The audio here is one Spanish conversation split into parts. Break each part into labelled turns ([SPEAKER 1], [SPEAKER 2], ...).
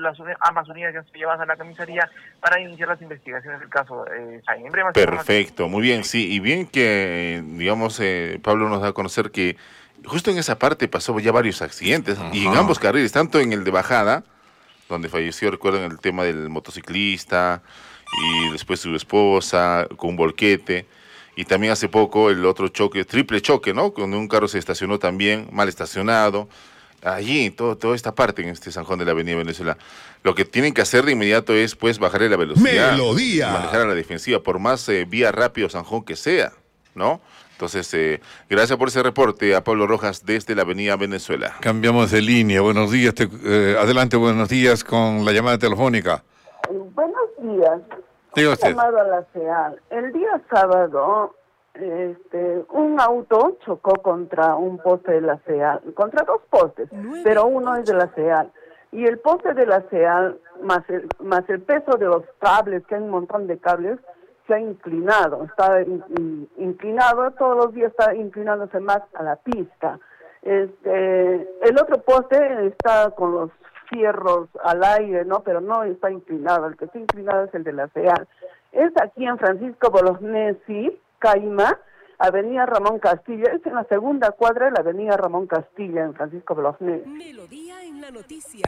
[SPEAKER 1] ambas unidades ya se llevan a la comisaría para iniciar las investigaciones del caso. En breve,
[SPEAKER 2] perfecto, muy bien, sí, y bien que, digamos, Pablo nos da a conocer que justo en esa parte pasó ya varios accidentes, y en ambos carriles, tanto en el de bajada, donde falleció, recuerdan el tema del motociclista, y después su esposa, con un volquete, y también hace poco el otro choque, triple choque, ¿no? Cuando un carro se estacionó también, mal estacionado, allí, toda esta parte en este San Juan de la Avenida Venezuela. Lo que tienen que hacer de inmediato es, pues, bajarle la velocidad, y manejar a la defensiva, por más vía rápido San Juan que sea, ¿no? Entonces, gracias por ese reporte a Pablo Rojas desde la Avenida Venezuela.
[SPEAKER 3] Cambiamos de línea. Buenos días. Adelante, buenos días con la llamada telefónica.
[SPEAKER 4] Buenos días.
[SPEAKER 3] Diga usted.
[SPEAKER 4] Llamado a la CEAL. El día sábado, un auto chocó contra un poste de la CEAL, contra dos postes, pero uno es de la CEAL. Y el poste de la CEAL, más el peso de los cables, que hay un montón de cables, se ha inclinado, está inclinado, todos los días está inclinándose más a la pista. El otro poste está con los fierros al aire, ¿no? Pero no está inclinado, el que está inclinado es el de la CEAL. Es aquí en Francisco Bolognesi, Caima, Avenida Ramón Castilla, es en la segunda cuadra de la Avenida Ramón Castilla, en Francisco Bolognesi.
[SPEAKER 5] Melodía en la noticia.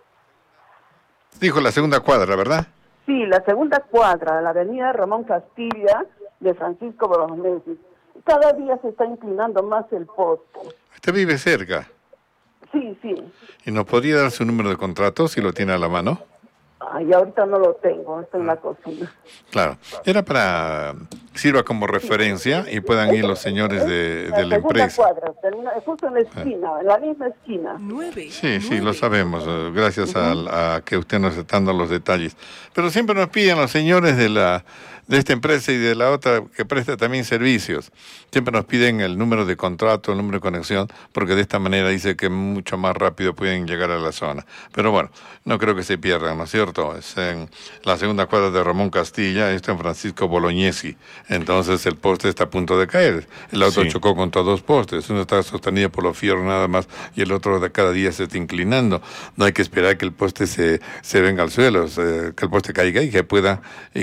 [SPEAKER 3] Dijo la segunda cuadra, ¿verdad?
[SPEAKER 4] Sí, la segunda cuadra, la Avenida Ramón Castilla de Francisco Bolognesi. Cada día se está inclinando más el poste.
[SPEAKER 3] ¿Usted vive cerca?
[SPEAKER 4] Sí, sí.
[SPEAKER 3] ¿Y nos podría dar su número de contrato si lo tiene a la mano?
[SPEAKER 4] Ay, ahorita no lo tengo, está en la cocina.
[SPEAKER 3] Claro, era para que sirva como referencia y puedan ir los señores de la empresa.
[SPEAKER 4] Cuadra, justo en la esquina, en la misma esquina.
[SPEAKER 3] Sí, lo sabemos, gracias a que usted nos está dando los detalles. Pero siempre nos piden los señores de esta empresa y de la otra que presta también servicios. Siempre nos piden el número de contrato, el número de conexión, porque de esta manera dice que mucho más rápido pueden llegar a la zona. Pero bueno, no creo que se pierdan, ¿no es cierto? Es en la segunda cuadra de Ramón Castilla, esto en Francisco Bolognesi. Entonces el poste está a punto de caer. El auto chocó contra dos postes. Uno está sostenido por los fierros nada más y el otro de cada día se está inclinando. No hay que esperar que el poste se venga al suelo, que el poste caiga y que pueda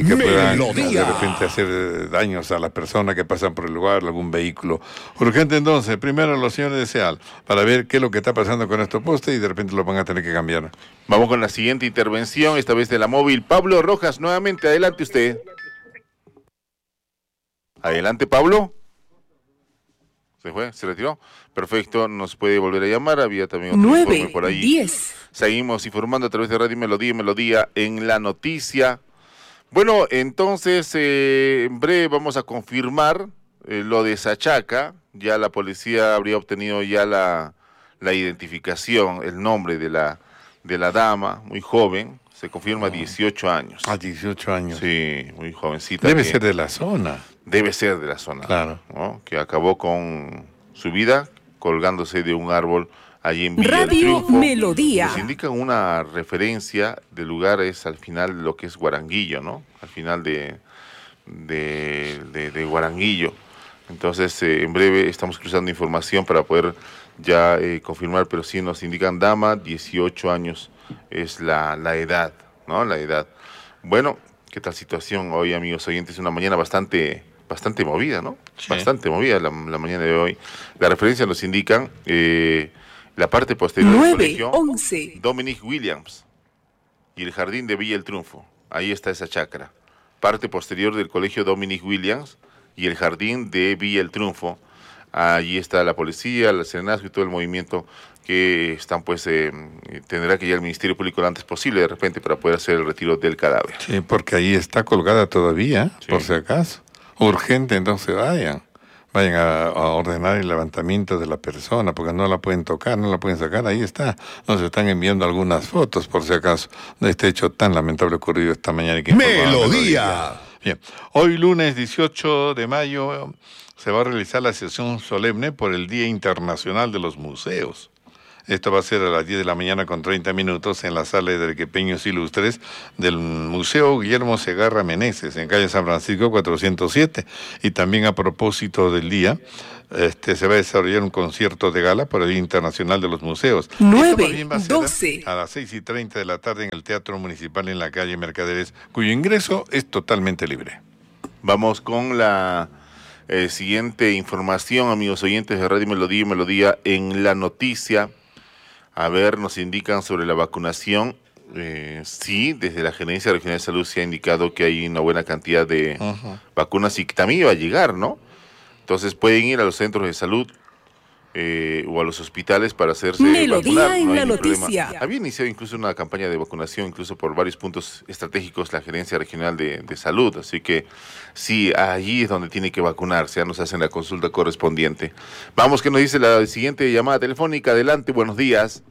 [SPEAKER 3] de repente hacer daños a las personas que pasan por el lugar, algún vehículo. Urgente entonces, primero los señores de SEAL, para ver qué es lo que está pasando con estos postes y de repente lo van a tener que cambiar.
[SPEAKER 2] Vamos con la siguiente intervención, esta vez de la móvil. Pablo Rojas, nuevamente, adelante usted. Adelante, Pablo. ¿Se fue? ¿Se retiró? Perfecto, nos puede volver a llamar, había también otro informe por ahí.
[SPEAKER 5] 10.
[SPEAKER 2] Seguimos informando a través de Radio Melodía en la noticia. Bueno, entonces, en breve vamos a confirmar lo de Sachaca. Ya la policía habría obtenido ya la identificación, el nombre de la dama, muy joven, se confirma 18 años.
[SPEAKER 3] 18 años.
[SPEAKER 2] Sí, muy jovencita.
[SPEAKER 3] Debe ser de la zona.
[SPEAKER 2] Debe ser de la zona.
[SPEAKER 3] Claro.
[SPEAKER 2] ¿No? Que acabó con su vida colgándose de un árbol allí en Villa
[SPEAKER 5] Radio
[SPEAKER 2] del Triunfo.
[SPEAKER 5] Melodía.
[SPEAKER 2] Nos indican una referencia del lugar, es al final de lo que es Guaranguillo, ¿no? Al final de Guaranguillo. Entonces, en breve estamos cruzando información para poder ya confirmar, pero sí nos indican dama, 18 años es la edad, ¿no? La edad. Bueno, ¿qué tal situación hoy, amigos oyentes? Una mañana bastante movida, ¿no? Sí. Bastante movida la mañana de hoy. La referencia nos indican la parte posterior del colegio
[SPEAKER 5] 11.
[SPEAKER 2] Dominic Williams y el jardín de Villa El Triunfo. Ahí está esa chacra. Parte posterior del colegio Dominic Williams y el jardín de Villa El Triunfo. Allí está la policía, el serenazgo y todo el movimiento que están, pues, tendrá que llegar al Ministerio Público lo antes posible, de repente, para poder hacer el retiro del cadáver.
[SPEAKER 3] Sí, porque ahí está colgada todavía, sí. Por si acaso. Urgente, entonces vayan a ordenar el levantamiento de la persona, porque no la pueden tocar, no la pueden sacar, ahí está. Nos están enviando algunas fotos, por si acaso, de este hecho tan lamentable ocurrido esta mañana.
[SPEAKER 6] Melodía.
[SPEAKER 3] Bien, hoy lunes 18 de mayo se va a realizar la sesión solemne por el Día Internacional de los Museos. Esto va a ser a las 10 de la mañana con 30 minutos en la sala de Arequipeños Ilustres del Museo Guillermo Segarra Meneses, en calle San Francisco 407. Y también a propósito del día, se va a desarrollar un concierto de gala por el Día Internacional de los Museos.
[SPEAKER 5] 9:12
[SPEAKER 3] a las 6:30 de la tarde en el Teatro Municipal en la calle Mercaderes, cuyo ingreso es totalmente libre.
[SPEAKER 2] Vamos con la siguiente información, amigos oyentes de Radio Melodía y Melodía en la noticia. A ver, nos indican sobre la vacunación. Sí, desde la Gerencia Regional de Salud se ha indicado que hay una buena cantidad de vacunas y que también iba a llegar, ¿no? Entonces pueden ir a los centros de salud o a los hospitales para hacerse
[SPEAKER 5] Melodía
[SPEAKER 2] vacunar.
[SPEAKER 5] en
[SPEAKER 2] No hay
[SPEAKER 5] la
[SPEAKER 2] ningún
[SPEAKER 5] noticia.
[SPEAKER 2] problema. Había iniciado incluso una campaña de vacunación, incluso por varios puntos estratégicos, la Gerencia Regional de Salud. Así que sí, allí es donde tiene que vacunarse, ya nos hacen la consulta correspondiente. Vamos, ¿qué nos dice la siguiente llamada telefónica? Adelante, buenos días.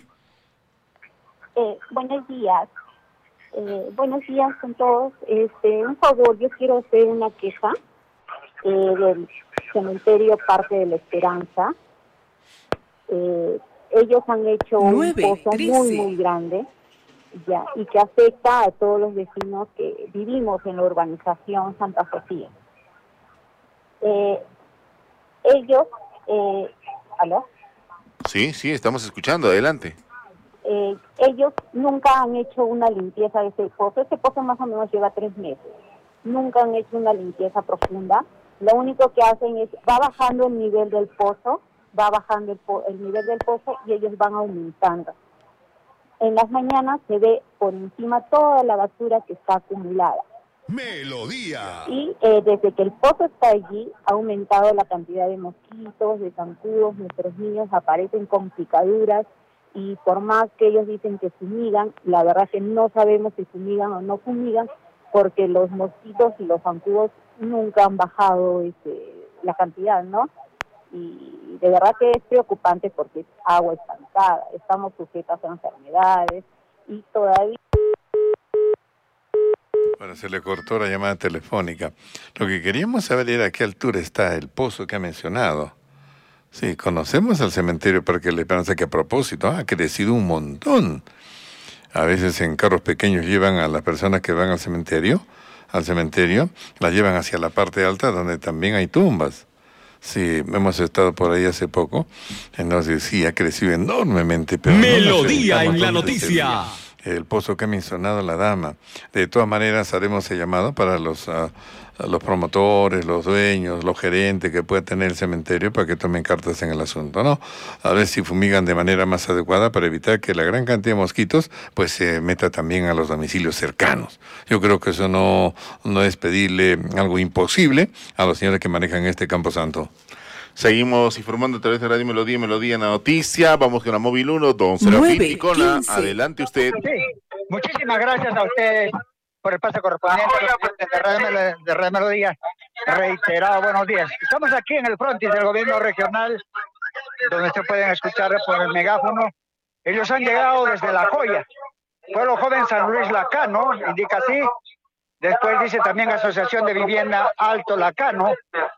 [SPEAKER 6] Buenos días. Buenos días con todos. Un favor, yo quiero hacer una queja del cementerio Parque de la Esperanza. Ellos han hecho un pozo muy grande ya, y que afecta a todos los vecinos que vivimos en la urbanización Santa Sofía. ¿Aló?
[SPEAKER 2] Sí, estamos escuchando, adelante.
[SPEAKER 6] Ellos nunca han hecho una limpieza de ese pozo. Ese pozo más o menos lleva 3 meses. Nunca han hecho una limpieza profunda. Lo único que hacen es, va bajando el nivel del pozo, el nivel del pozo y ellos van aumentando. En las mañanas se ve por encima toda la basura que está acumulada.
[SPEAKER 7] Melodía.
[SPEAKER 6] Y desde que el pozo está allí, ha aumentado la cantidad de mosquitos, de zancudos. Nuestros niños aparecen con picaduras y por más que ellos dicen que fumigan, la verdad que no sabemos si fumigan o no fumigan, porque los mosquitos y los zancudos nunca han bajado la cantidad, ¿no? Y de verdad que es preocupante porque es agua estancada, estamos sujetos a enfermedades y todavía...
[SPEAKER 3] Bueno, se le cortó la llamada telefónica. Lo que queríamos saber era a qué altura está el pozo que ha mencionado. Sí, conocemos al cementerio Parque de la Esperanza, que a propósito ha crecido un montón. A veces en carros pequeños llevan a las personas que van al cementerio, las llevan hacia la parte alta donde también hay tumbas. Sí, hemos estado por ahí hace poco, entonces sí, ha crecido enormemente. Pero
[SPEAKER 7] Melodía en la noticia.
[SPEAKER 3] El pozo que ha mencionado la dama. De todas maneras, haremos el llamado para los promotores, los dueños, los gerentes que pueda tener el cementerio para que tomen cartas en el asunto, ¿no? A ver si fumigan de manera más adecuada para evitar que la gran cantidad de mosquitos pues se meta también a los domicilios cercanos. Yo creo que eso no es pedirle algo imposible a los señores que manejan este Camposanto.
[SPEAKER 2] Seguimos informando a través de Radio Melodía, Melodía en la noticia. Vamos con la móvil 1, don Serafín Ticona. Adelante usted.
[SPEAKER 8] Sí, muchísimas gracias a ustedes por el pase correspondiente de Radio Melodía. Reiterado, buenos días. Estamos aquí en el frontis del gobierno regional, donde se pueden escuchar por el megáfono. Ellos han llegado desde La Joya, Pueblo Joven San Luis Lacano, indica así. Después dice también Asociación de Vivienda Alto Lacano.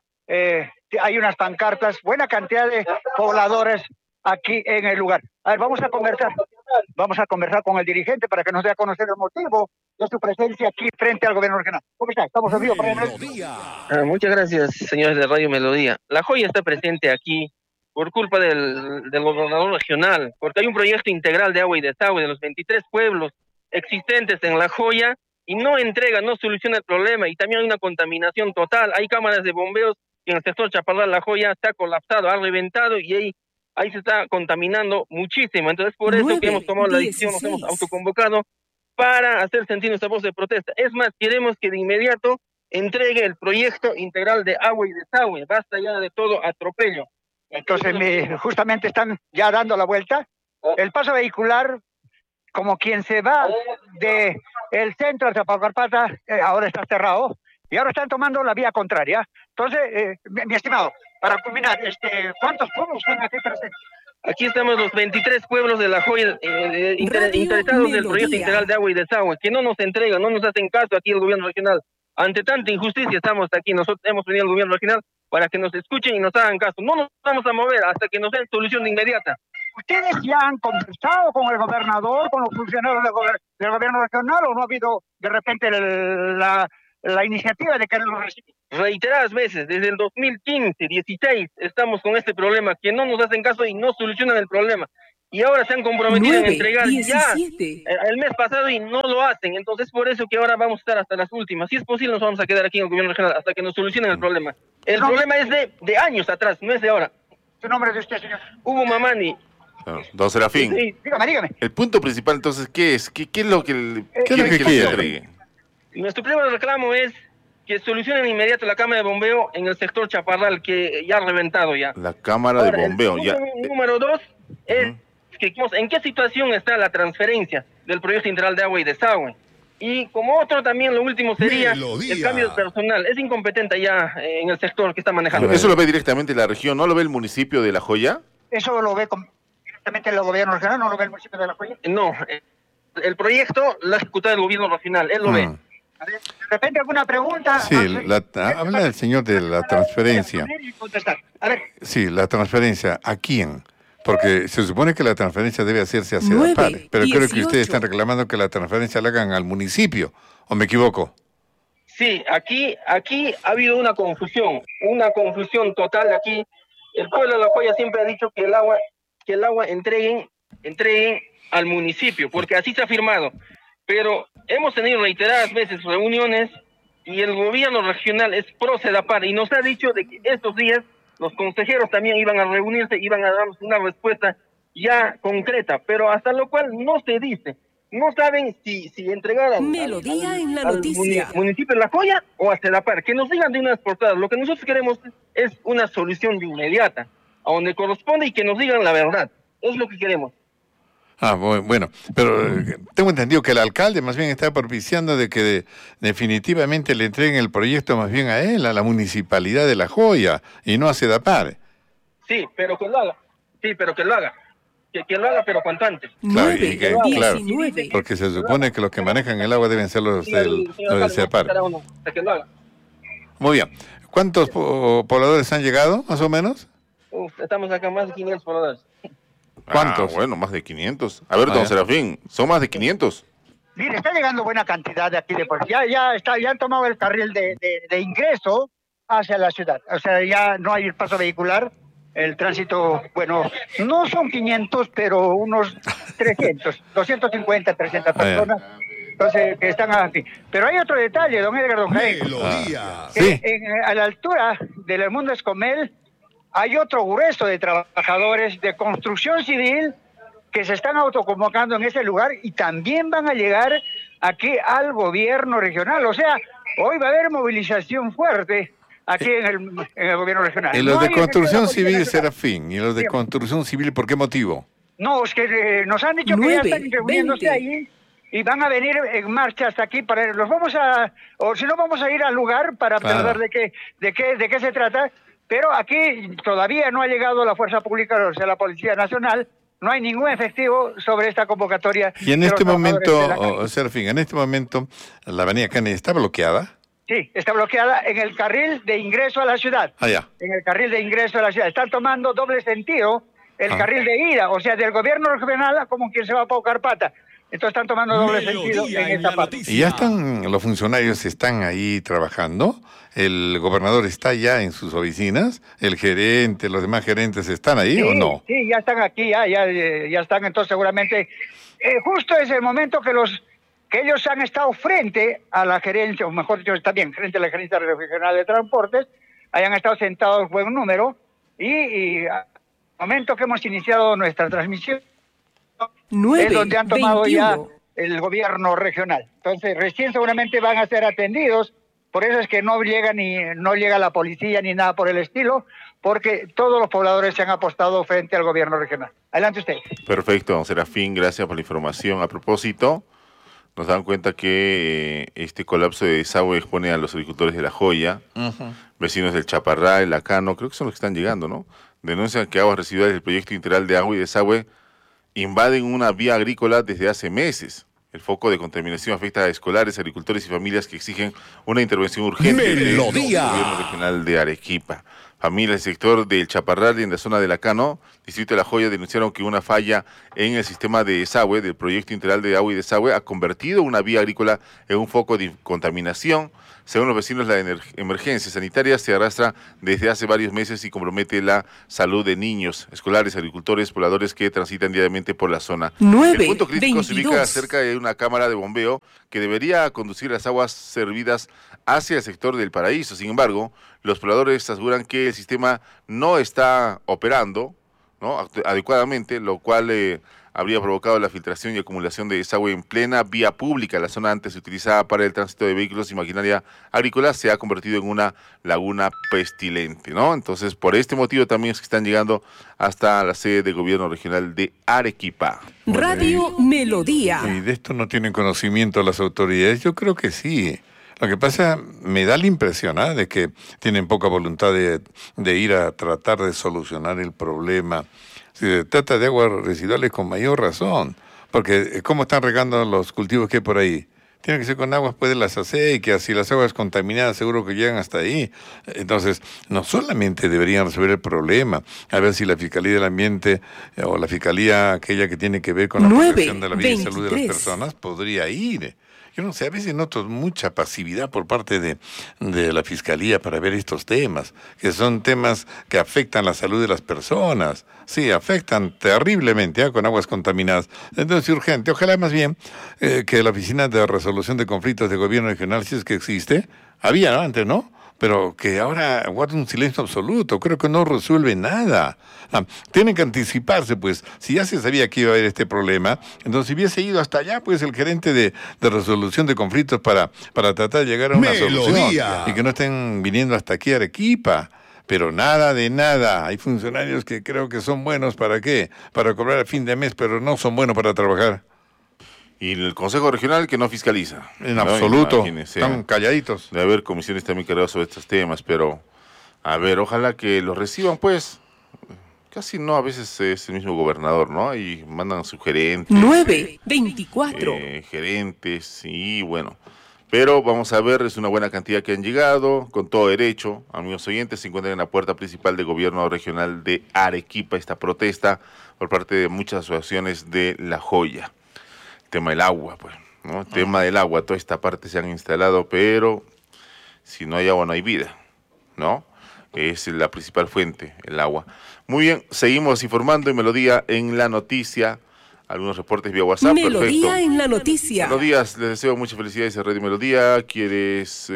[SPEAKER 8] Hay unas pancartas, buena cantidad de pobladores aquí en el lugar. A ver, vamos a conversar con el dirigente para que nos dé a conocer el motivo de su presencia aquí frente al gobierno regional. ¿Cómo está? Estamos en vivo para el...
[SPEAKER 9] Muchas gracias, señores de Radio Melodía. La Joya está presente aquí por culpa del gobernador regional, porque hay un proyecto integral de agua y desagüe de los 23 pueblos existentes en La Joya y no soluciona el problema, y también hay una contaminación total. Hay cámaras de bombeos y en el sector Chaparral La Joya está colapsado, ha reventado y ahí se está contaminando muchísimo. Entonces por eso que hemos tomado la decisión, nos hemos autoconvocado para hacer sentir nuestra voz de protesta. Es más, queremos que de inmediato entregue el proyecto integral de agua y desagüe, basta ya de todo atropello.
[SPEAKER 8] Entonces justamente están ya dando la vuelta. El paso vehicular, como quien se va de el centro de Zapacarpata, ahora está cerrado y ahora están tomando la vía contraria. Entonces, mi estimado, para culminar, ¿cuántos pueblos están aquí presentes?
[SPEAKER 9] Aquí estamos los 23 pueblos de La Joya interesados del proyecto integral de agua y desagüe, que no nos entregan, no nos hacen caso aquí el gobierno regional. Ante tanta injusticia estamos aquí, nosotros hemos venido al gobierno regional para que nos escuchen y nos hagan caso. No nos vamos a mover hasta que nos den solución inmediata.
[SPEAKER 8] ¿Ustedes ya han conversado con el gobernador, con los funcionarios del gobierno regional, o no ha habido de repente la iniciativa de quererlo recibir?
[SPEAKER 9] Reiteradas veces, desde el 2015, 16, estamos con este problema, que no nos hacen caso y no solucionan el problema. Y ahora se han comprometido en entregar 17. Ya el mes pasado y no lo hacen. Entonces, por eso que ahora vamos a estar hasta las últimas. Si es posible, nos vamos a quedar aquí en el gobierno regional hasta que nos solucionen el problema. El problema es de años atrás, no es de ahora.
[SPEAKER 8] ¿Su nombre es de usted, señor?
[SPEAKER 9] Hugo Mamani.
[SPEAKER 2] Don Serafín.
[SPEAKER 8] Sí, dígame.
[SPEAKER 2] El punto principal, entonces, ¿qué es? ¿Qué es lo que
[SPEAKER 9] quiere? Nuestro primer reclamo es que solucionen de inmediato la cámara de bombeo en el sector Chaparral, que ya ha reventado ya.
[SPEAKER 2] La cámara de bombeo, ya.
[SPEAKER 9] Número 2 es que en qué situación está la transferencia del proyecto integral de agua y desagüe. Y como otro también, lo último sería el cambio de personal. Es incompetente ya en el sector que está manejando.
[SPEAKER 2] ¿Eso lo ve directamente la región? ¿No lo ve el municipio de La Joya?
[SPEAKER 8] ¿Eso lo ve directamente el gobierno regional? ¿No lo ve el municipio de La Joya?
[SPEAKER 9] No, el proyecto lo ha ejecutado el gobierno regional, él lo ve.
[SPEAKER 8] A ver, ¿de repente alguna pregunta?
[SPEAKER 3] Sí, habla el señor de la transferencia.
[SPEAKER 8] A ver.
[SPEAKER 3] Sí, la transferencia, ¿a quién? Porque se supone que la transferencia debe hacerse a Sedapar, pero creo que ustedes están reclamando que la transferencia la hagan al municipio, ¿o me equivoco?
[SPEAKER 9] Sí, aquí ha habido una confusión total aquí. El pueblo de La Joya siempre ha dicho que el agua entreguen al municipio, porque así se ha firmado. Pero hemos tenido reiteradas veces reuniones y el gobierno regional es pro Sedapar y nos ha dicho de que estos días los consejeros también iban a reunirse, iban a darnos una respuesta ya concreta, pero hasta lo cual no se dice. No saben si entregar al municipio de La Joya o a Sedapar. Que nos digan de una vez por todas. Lo que nosotros queremos es una solución inmediata, a donde corresponde y que nos digan la verdad. Es lo que queremos.
[SPEAKER 3] Bueno, pero tengo entendido que el alcalde más bien está propiciando de que definitivamente le entreguen el proyecto más bien a él, a la municipalidad de La Joya, y no a Sedapar.
[SPEAKER 9] Sí, pero que lo haga. Que lo haga, pero cuanto antes.
[SPEAKER 3] Claro, claro, porque se supone que los que manejan el agua deben ser los del Sedapar.
[SPEAKER 9] Que lo haga.
[SPEAKER 3] Muy bien. ¿Cuántos pobladores han llegado, más o menos?
[SPEAKER 9] Estamos acá más de 500 pobladores.
[SPEAKER 3] ¿Cuántos?
[SPEAKER 2] Bueno, más de 500. A ver, don Serafín, ¿son más de 500?
[SPEAKER 8] Mire, está llegando buena cantidad de aquí de por ya han tomado el carril de ingreso hacia la ciudad. O sea, ya no hay el paso vehicular, el tránsito, bueno, no son 500, pero unos 300, 250, 300 personas. Entonces, que están aquí. Pero hay otro detalle, don Edgar, don Jaime.
[SPEAKER 3] Sí.
[SPEAKER 8] A la altura del Mundo Escomel hay otro grueso de trabajadores de construcción civil que se están autoconvocando en ese lugar y también van a llegar aquí al gobierno regional. O sea, hoy va a haber movilización fuerte aquí en el gobierno regional.
[SPEAKER 3] ¿Y los de construcción civil, Serafín? ¿Y los de construcción civil por qué motivo?
[SPEAKER 8] No, es que nos han dicho que ya están reuniéndose ahí y van a venir en marcha hasta aquí para o si no vamos a ir al lugar para ver de qué se trata. Pero aquí todavía no ha llegado la Fuerza Pública, o sea, la Policía Nacional, no hay ningún efectivo sobre esta convocatoria.
[SPEAKER 3] Y en este momento, Serafín, la avenida Kennedy está bloqueada.
[SPEAKER 8] Sí, está bloqueada en el carril de ingreso a la ciudad. En el carril de ingreso a la ciudad. Están tomando doble sentido el carril de ida, o sea, del gobierno regional como quien se va a Paucar Pata. Entonces están tomando doble sentido en esta parte.
[SPEAKER 3] ¿Y ya los funcionarios están ahí trabajando? ¿El gobernador está ya en sus oficinas? ¿El gerente, los demás gerentes están ahí o no?
[SPEAKER 8] Sí, ya están aquí, ya están. Entonces seguramente justo es el momento que ellos han estado frente a la gerencia, o mejor dicho, está bien, frente a la gerencia regional de transportes, hayan estado sentados buen número y al momento que hemos iniciado nuestra transmisión, es donde han tomado ya el gobierno regional. Entonces, recién seguramente van a ser atendidos, por eso es que no llega la policía ni nada por el estilo, porque todos los pobladores se han apostado frente al gobierno regional. Adelante usted.
[SPEAKER 2] Perfecto, don Serafín, gracias por la información. A propósito, nos dan cuenta que este colapso de desagüe expone a los agricultores de La Joya, vecinos del Chaparral, Lacano, creo que son los que están llegando, ¿no? Denuncian que aguas residuales del proyecto integral de agua y desagüe invaden una vía agrícola desde hace meses. El foco de contaminación afecta a escolares, agricultores y familias que exigen una intervención urgente del gobierno regional de Arequipa. Familias del sector del Chaparral en la zona de Lacano, distrito de La Joya, denunciaron que una falla en el sistema de desagüe del proyecto integral de agua y desagüe ha convertido una vía agrícola en un foco de contaminación. Según los vecinos, la emergencia sanitaria se arrastra desde hace varios meses y compromete la salud de niños, escolares, agricultores, pobladores que transitan diariamente por la zona. El punto crítico se ubica cerca de una cámara de bombeo que debería conducir las aguas servidas hacia el sector del Paraíso. Sin embargo, los pobladores aseguran que el sistema no está operando, ¿no?, adecuadamente, lo cual habría provocado la filtración y acumulación de desagüe en plena vía pública. La zona antes utilizada para el tránsito de vehículos y maquinaria agrícola se ha convertido en una laguna pestilente, ¿no? Entonces, por este motivo también es que están llegando hasta la sede del gobierno regional de Arequipa.
[SPEAKER 5] Radio Melodía.
[SPEAKER 3] Y de esto no tienen conocimiento las autoridades. Yo creo que sí. Lo que pasa, me da la impresión de que tienen poca voluntad de ir a tratar de solucionar el problema. Si se trata de aguas residuales, con mayor razón, porque ¿cómo están regando los cultivos que hay por ahí? Tiene que ser con aguas pues de las acequias, y las aguas contaminadas seguro que llegan hasta ahí. Entonces, no solamente deberían resolver el problema, a ver si la Fiscalía del Ambiente o la Fiscalía aquella que tiene que ver con la protección de la vida y salud de las personas podría ir. Yo no sé, a veces noto mucha pasividad por parte de la Fiscalía para ver estos temas, que son temas que afectan la salud de las personas. Sí, afectan terriblemente con aguas contaminadas. Entonces, urgente. Ojalá más bien que la Oficina de Resolución de Conflictos de Gobierno Regional, si es que existe, había, ¿no?, antes, ¿no?, pero que ahora guarda un silencio absoluto. Creo que no resuelve nada. Tienen que anticiparse, pues. Si ya se sabía que iba a haber este problema, entonces si hubiese ido hasta allá, pues, el gerente de resolución de conflictos para tratar de llegar a una solución. Y que no estén viniendo hasta aquí a Arequipa. Pero nada de nada. Hay funcionarios que creo que son buenos, ¿para qué? Para cobrar a fin de mes, pero no son buenos para trabajar.
[SPEAKER 2] Y el Consejo Regional que no fiscaliza.
[SPEAKER 3] En absoluto, están calladitos.
[SPEAKER 2] Debe haber comisiones también cargadas sobre estos temas, pero a ver, ojalá que los reciban, pues. Casi no, a veces es el mismo gobernador, ¿no? Y mandan sugerentes.
[SPEAKER 5] 924.
[SPEAKER 2] Gerentes, y bueno. Pero vamos a ver, es una buena cantidad que han llegado, con todo derecho. Amigos oyentes, se encuentran en la puerta principal del gobierno regional de Arequipa, esta protesta por parte de muchas asociaciones de La Joya. Tema del agua, pues, ¿no? El tema del agua, toda esta parte se han instalado, pero si no hay agua no hay vida, ¿no? Es la principal fuente, el agua. Muy bien, seguimos informando en Melodía en la Noticia. Algunos reportes vía WhatsApp.
[SPEAKER 5] Melodía
[SPEAKER 2] perfecto.
[SPEAKER 5] En la Noticia.
[SPEAKER 2] Buenos días, les deseo muchas felicidades a Radio Melodía. ¿Quiénes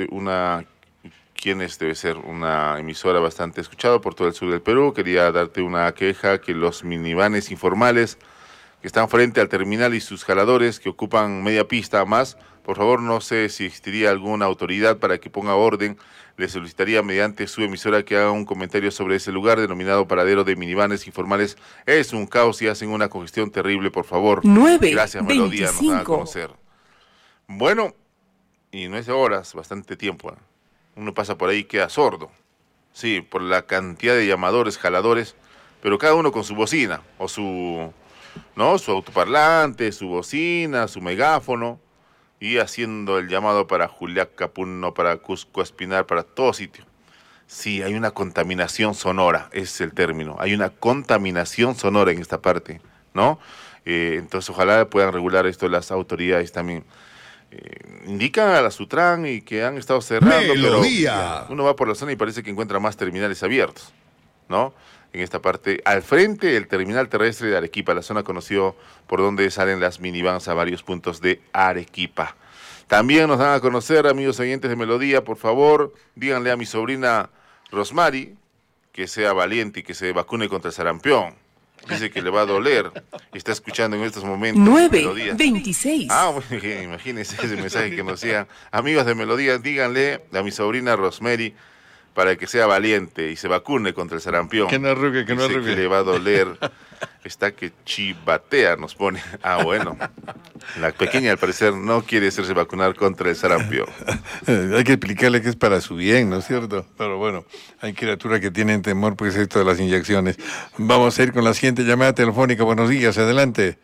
[SPEAKER 2] debe ser una emisora bastante escuchada por todo el sur del Perú? Quería darte una queja que los minivanes informales que están frente al terminal y sus jaladores que ocupan media pista más, por favor, no sé si existiría alguna autoridad para que ponga orden. Le solicitaría mediante su emisora que haga un comentario sobre ese lugar denominado paradero de minivanes informales. Es un caos y hacen una congestión terrible, por favor.
[SPEAKER 5] 9,
[SPEAKER 2] gracias,
[SPEAKER 5] 25.
[SPEAKER 2] Melodía, nos van a conocer. Bueno, y no es de horas, bastante tiempo. Uno pasa por ahí y queda sordo. Sí, por la cantidad de llamadores, jaladores, pero cada uno con su bocina o su autoparlante, su bocina, su megáfono, y haciendo el llamado para Juliaca, Puno, para Cusco, Espinar, para todo sitio. Sí, hay una contaminación sonora, ese es el término. Hay una contaminación sonora en esta parte, ¿no? Entonces, ojalá puedan regular esto las autoridades también. Indican a la Sutran y que han estado cerrando,
[SPEAKER 7] Melodía.
[SPEAKER 2] Pero uno va por la zona y parece que encuentra más terminales abiertos, ¿no? En esta parte, al frente del terminal terrestre de Arequipa, la zona conocida por donde salen las minivans a varios puntos de Arequipa. También nos dan a conocer, amigos oyentes de Melodía, por favor, díganle a mi sobrina Rosmary que sea valiente y que se vacune contra el sarampión. Dice que le va a doler. Está escuchando en estos momentos
[SPEAKER 5] 926.
[SPEAKER 2] Imagínense ese mensaje que nos decían. Amigos de Melodía, díganle a mi sobrina Rosmary para que sea valiente y se vacune contra el sarampión.
[SPEAKER 3] Que no arrugue, que no arrugue.
[SPEAKER 2] Que le va a doler. Está que chivatea, nos pone. Bueno. La pequeña, al parecer, no quiere hacerse vacunar contra el sarampión.
[SPEAKER 3] Hay que explicarle que es para su bien, ¿no es cierto? Pero bueno, hay criaturas que tienen temor, pues, esto de las inyecciones. Vamos a ir con la siguiente llamada telefónica. Buenos días, adelante.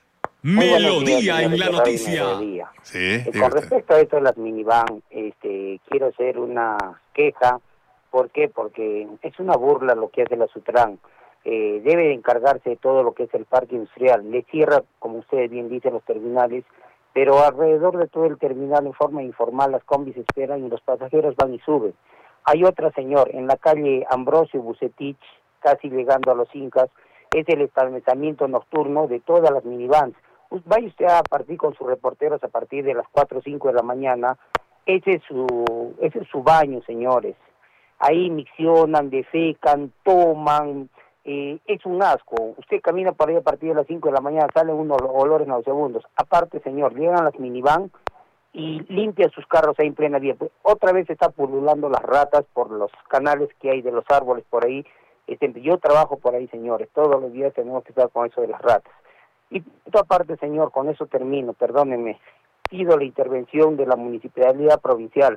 [SPEAKER 7] Melodía en la noticia.
[SPEAKER 3] Sí,
[SPEAKER 10] con respecto a esto de las minivan, quiero hacer una queja ¿Por qué? Porque es una burla lo que hace la Sutran. Debe encargarse de todo lo que es el parque industrial. Le cierra, como ustedes bien dicen, los terminales, pero alrededor de todo el terminal en forma informal las combis esperan y los pasajeros van y suben. Hay otra, señor, en la calle Ambrosio Bucetich, casi llegando a los Incas, es el establecimiento nocturno de todas las minivans. Vaya usted a partir con sus reporteros a partir de las 4 o 5 de la mañana, ese es su baño, señores. Ahí miccionan, defecan, toman, es un asco. Usted camina por ahí a partir de las 5 de la mañana, salen unos olores nauseabundos. Aparte, señor, llegan las minivan y limpian sus carros ahí en plena vía. Pues, otra vez está pululando las ratas por los canales que hay de los árboles por ahí. Yo trabajo por ahí, señores, todos los días tenemos que estar con eso de las ratas. Y por otra parte, señor, con eso termino, perdónenme, pido la intervención de la Municipalidad Provincial,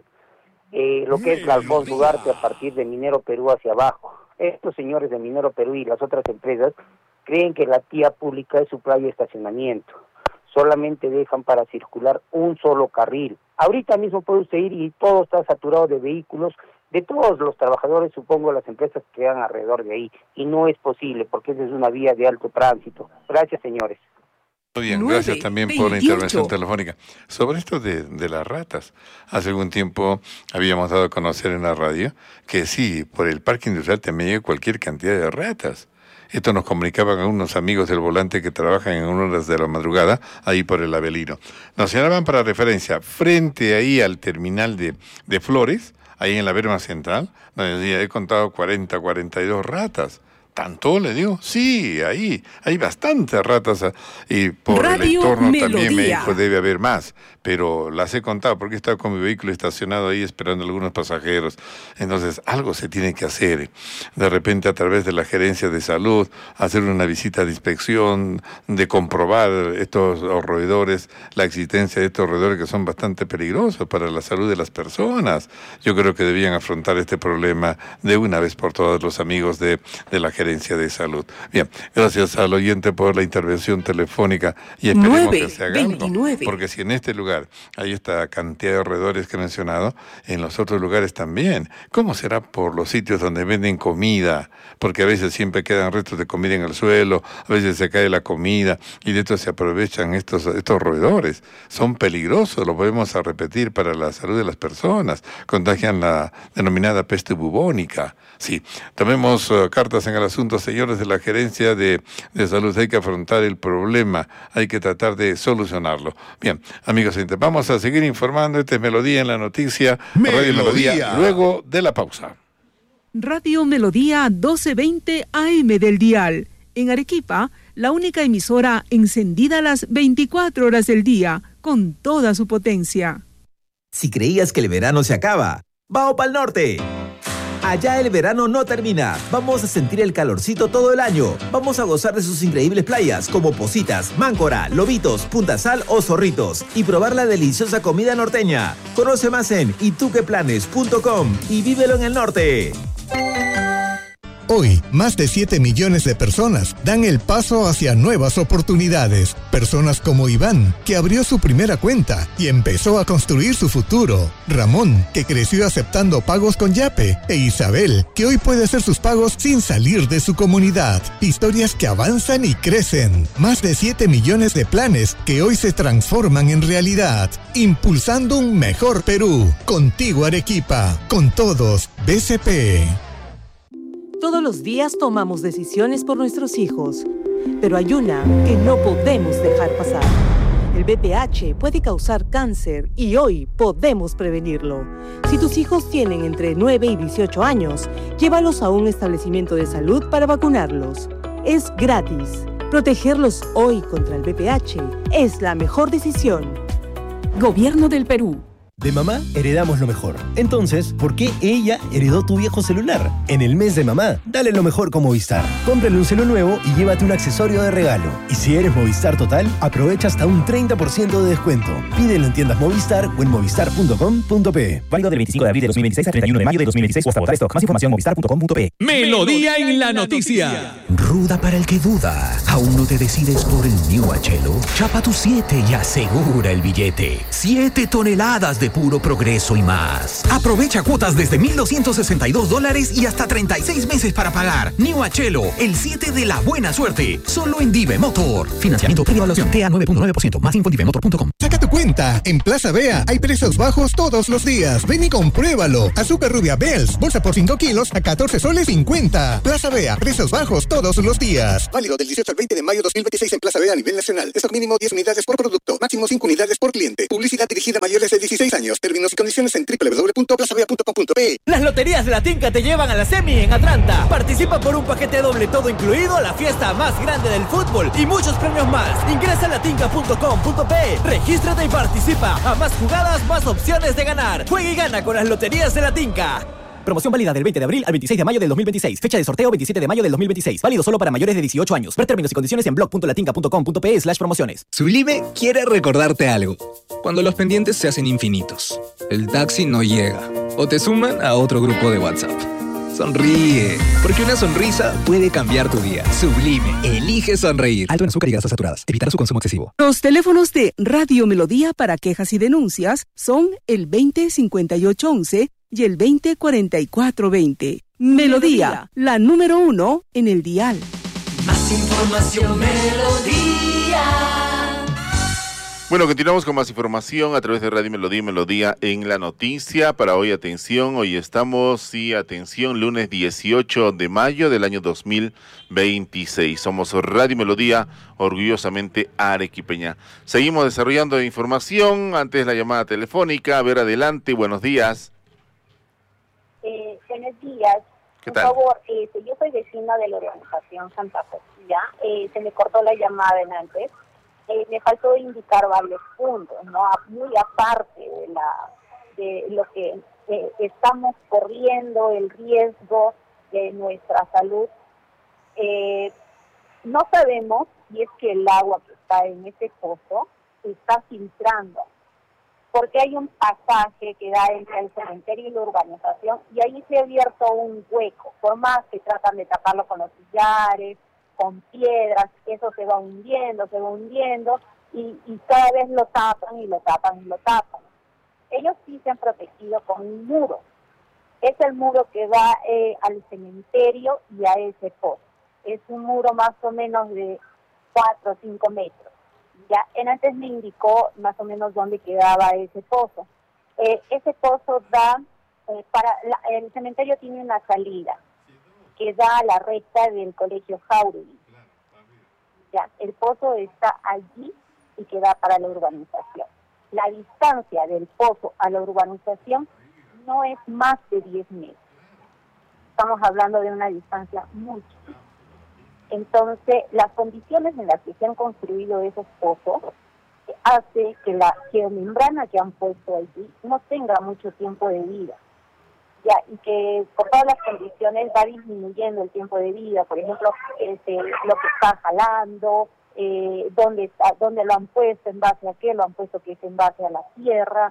[SPEAKER 10] lo que es la Alfonso Ugarte a partir de Minero Perú hacia abajo. Estos señores de Minero Perú y las otras empresas creen que la vía pública es su playa de estacionamiento. Solamente dejan para circular un solo carril. Ahorita mismo puede usted ir y todo está saturado de vehículos, de todos los trabajadores, supongo, las empresas que quedan alrededor de ahí. Y no es posible, porque esa es una vía de alto tránsito. Gracias, señores.
[SPEAKER 3] Muy bien, gracias también por la intervención telefónica. Sobre esto de las ratas, hace algún tiempo habíamos dado a conocer en la radio que sí, por el parque industrial también llega cualquier cantidad de ratas. Esto nos comunicaban algunos amigos del volante que trabajan en horas de la madrugada, ahí por el Avelino. Nos señalaban para referencia, frente ahí al terminal de Flores, ahí en la Berma Central, nos decía, he contado 42 ratas. ¿Tanto, le digo? Sí, ahí hay bastantes ratas y por Radio el entorno Melodía. También me dijo debe haber más, pero las he contado porque he estado con mi vehículo estacionado ahí esperando a algunos pasajeros. Entonces, algo se tiene que hacer. De repente, a través de la Gerencia de Salud, hacer una visita de inspección, de comprobar estos roedores, la existencia de estos roedores que son bastante peligrosos para la salud de las personas. Yo creo que debían afrontar este problema de una vez por todas los amigos de la Gerencia de Salud. Bien, gracias al oyente por la intervención telefónica y esperemos que se haga algo, porque si en este lugar hay esta cantidad de roedores que he mencionado, en los otros lugares también. ¿Cómo será por los sitios donde venden comida? Porque a veces siempre quedan restos de comida en el suelo, a veces se cae la comida y de esto se aprovechan estos roedores. Son peligrosos, lo volvemos a repetir, para la salud de las personas. Contagian la denominada peste bubónica. Sí, tomemos cartas en el asunto, señores de la Gerencia de Salud. Hay que afrontar el problema, hay que tratar de solucionarlo. Bien, amigos, vamos a seguir informando. Este es Melodía en la Noticia, Radio Melodía, luego de la pausa.
[SPEAKER 5] Radio Melodía 1220 AM del dial. En Arequipa, la única emisora encendida las 24 horas del día, con toda su potencia.
[SPEAKER 11] Si creías que el verano se acaba, ¡vamos pa'l norte! Allá el verano no termina. Vamos a sentir el calorcito todo el año. Vamos a gozar de sus increíbles playas como Positas, Máncora, Lobitos, Punta Sal o Zorritos y probar la deliciosa comida norteña. Conoce más en ituqueplanes.com y vívelo en el norte.
[SPEAKER 12] Hoy, más de 7 millones de personas dan el paso hacia nuevas oportunidades. Personas como Iván, que abrió su primera cuenta y empezó a construir su futuro. Ramón, que creció aceptando pagos con Yape. E Isabel, que hoy puede hacer sus pagos sin salir de su comunidad. Historias que avanzan y crecen. Más de 7 millones de planes que hoy se transforman en realidad. Impulsando un mejor Perú. Contigo, Arequipa. Con todos, BCP.
[SPEAKER 13] Todos los días tomamos decisiones por nuestros hijos, pero hay una que no podemos dejar pasar. El VPH puede causar cáncer y hoy podemos prevenirlo. Si tus hijos tienen entre 9 y 18 años, llévalos a un establecimiento de salud para vacunarlos. Es gratis. Protegerlos hoy contra el VPH es la mejor decisión.
[SPEAKER 5] Gobierno del Perú.
[SPEAKER 14] De mamá heredamos lo mejor. Entonces, ¿por qué ella heredó tu viejo celular? En el mes de mamá, dale lo mejor con Movistar. Cómprale un celu nuevo y llévate un accesorio de regalo. Y si eres Movistar Total, aprovecha hasta un 30% de descuento. Pídelo en tiendas Movistar o en movistar.com.pe.
[SPEAKER 15] Válido del 25 de abril de 2026 al 31 de mayo de 2026 o hasta agotar stock. Más información movistar.com.pe.
[SPEAKER 7] Melodía en la noticia.
[SPEAKER 15] ruda para el que duda. ¿Aún no te decides por el New Achelo? Chapa tu 7 y asegura el billete. 7 toneladas de puro progreso y más. Aprovecha cuotas desde $1,262 y hasta 36 meses para pagar. New Achelo, el 7 de la buena suerte. Solo en Dive Motor. Financiamiento pre-evaluación TA 9.9%. Más info en divemotor.com.
[SPEAKER 12] Saca tu cuenta. En Plaza Vea hay precios bajos todos los días. Ven y compruébalo. Azúcar rubia Bells, bolsa por 5 kilos a 14 soles 50. Plaza Vea, precios bajos todos los días. Válido del 18 al 20 de mayo 2026 en Plaza Vea a nivel nacional. Stock mínimo 10 unidades por producto. Máximo 5 unidades por cliente. Publicidad dirigida a mayores de 16 años. Términos y condiciones en www.plazavea.com.pe.
[SPEAKER 16] Las loterías de la Tinca te llevan a la semi en Atlanta. Participa por un paquete doble todo incluido, la fiesta más grande del fútbol y muchos premios más. Ingresa a latinca.com.pe. Regístrate y participa. A más jugadas, más opciones de ganar. Juega y gana con las loterías de la Tinca. Promoción válida del 20 de abril al 26 de mayo del 2026. Fecha de sorteo 27 de mayo del 2026. Válido solo para mayores de 18 años. Ver términos y condiciones en blog.latinca.com.pe/promociones.
[SPEAKER 17] Sublime quiere recordarte algo. Cuando los pendientes se hacen infinitos, el taxi no llega o te suman a otro grupo de WhatsApp. Sonríe, porque una sonrisa puede cambiar tu día. Sublime, elige sonreír. Alto en azúcar y grasas saturadas. Evitar su consumo excesivo.
[SPEAKER 5] Los teléfonos de Radio Melodía para quejas y denuncias son el 205811 y el 204420. Melodía, la número 1 en el dial.
[SPEAKER 7] Más información, Melodía.
[SPEAKER 2] Bueno, continuamos con más información a través de Radio Melodía y Melodía en la noticia. Para hoy, atención, hoy estamos, atención, lunes 18 de mayo del año 2026. Somos Radio Melodía, orgullosamente arequipeña. Seguimos desarrollando información. Antes la llamada telefónica. A ver, adelante, buenos días.
[SPEAKER 6] Buenos días.
[SPEAKER 2] ¿Qué
[SPEAKER 6] Por
[SPEAKER 2] tal?
[SPEAKER 6] favor, yo soy vecina de la organización Santa Sofía. Se me cortó la llamada en antes. Me faltó indicar varios puntos, ¿no? Muy aparte de lo que estamos corriendo, el riesgo de nuestra salud. No sabemos si es que el agua que está en ese pozo se está filtrando, porque hay un pasaje que da entre el cementerio y la urbanización, y ahí se ha abierto un hueco. Por más que tratan de taparlo con los sillares, con piedras, eso se va hundiendo, y cada vez lo tapan y lo tapan y lo tapan. Ellos sí se han protegido con un muro. Es el muro que va al cementerio y a ese pozo. Es un muro más o menos de 4 o 5 metros. Ya, en antes me indicó más o menos dónde quedaba ese pozo. Ese pozo da, el cementerio tiene una salida que da a la recta del colegio Jauregui. Ya, el pozo está allí y que da para la urbanización. La distancia del pozo a la urbanización no es más de 10 metros. Estamos hablando de una distancia muy chiquita. Entonces, las condiciones en las que se han construido esos pozos hace que la geomembrana que han puesto allí no tenga mucho tiempo de vida. Ya, y que por todas las condiciones va disminuyendo el tiempo de vida. Por ejemplo, lo que está jalando, dónde lo han puesto, en base a qué lo han puesto, que es en base a la tierra,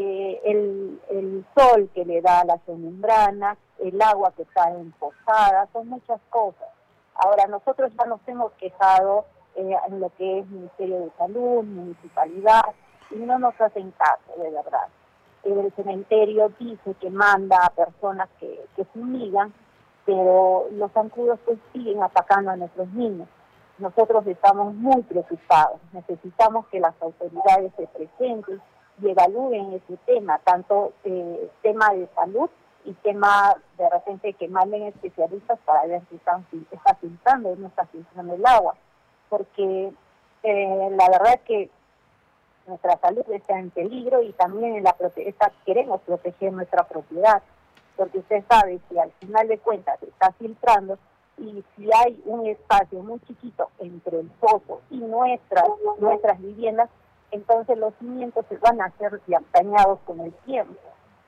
[SPEAKER 6] el sol que le da a la geomembrana, el agua que está empozada, son muchas cosas. Ahora, nosotros ya nos hemos quejado en lo que es Ministerio de Salud, Municipalidad, y no nos hacen caso, de verdad. El cementerio dice que manda a personas que fumigan, pero los zancudos pues siguen atacando a nuestros niños. Nosotros estamos muy preocupados, necesitamos que las autoridades se presenten y evalúen ese tema, tanto tema de salud y tema de repente que manden especialistas para ver si está filtrando o no está filtrando el agua, porque la verdad es que nuestra salud está en peligro y también queremos proteger nuestra propiedad, porque usted sabe que al final de cuentas se está filtrando, y si hay un espacio muy chiquito entre el pozo y nuestras viviendas, entonces los cimientos se van a ser dañados con el tiempo.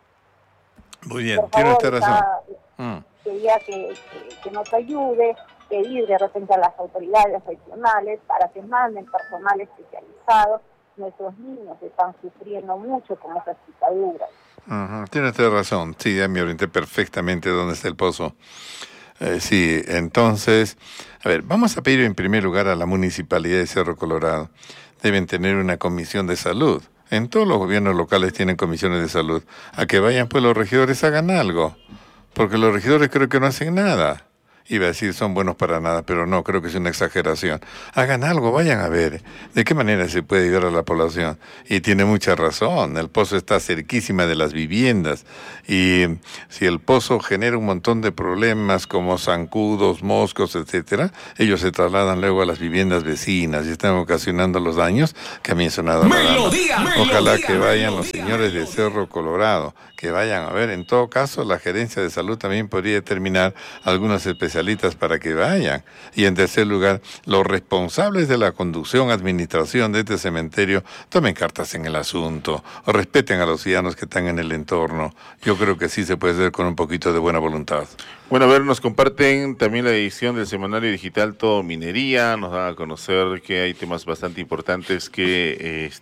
[SPEAKER 3] Muy bien, tiene usted razón.
[SPEAKER 6] Quería que nos ayude, pedir de repente a las autoridades regionales para que manden personal especializado. Nuestros niños están sufriendo mucho con esas picaduras.
[SPEAKER 3] Tiene usted razón, sí, ya me orienté perfectamente dónde está el pozo. Sí, entonces, a ver, vamos a pedir en primer lugar a la Municipalidad de Cerro Colorado. Deben tener una comisión de salud. En todos los gobiernos locales tienen comisiones de salud. A que vayan pues los regidores, hagan algo. Porque los regidores creo que no hacen nada. Iba a decir son buenos para nada, pero no, creo que es una exageración. Hagan algo, vayan a ver de qué manera se puede ayudar a la población. Y tiene mucha razón, el pozo está cerquísima de las viviendas. Y si el pozo genera un montón de problemas como zancudos, moscos, etcétera, ellos se trasladan luego a las viviendas vecinas y están ocasionando los daños que a mí eso nada me da. Ojalá que vayan los señores de Cerro Colorado, que vayan a ver. En todo caso, la gerencia de salud también podría determinar algunos especialistas para que vayan. Y en tercer lugar, los responsables de la conducción, administración de este cementerio, tomen cartas en el asunto, o respeten a los ciudadanos que están en el entorno. Yo creo que sí se puede hacer con un poquito de buena voluntad.
[SPEAKER 2] Bueno, a ver, nos comparten también la edición del semanario digital Todo Minería, nos dan a conocer que hay temas bastante importantes que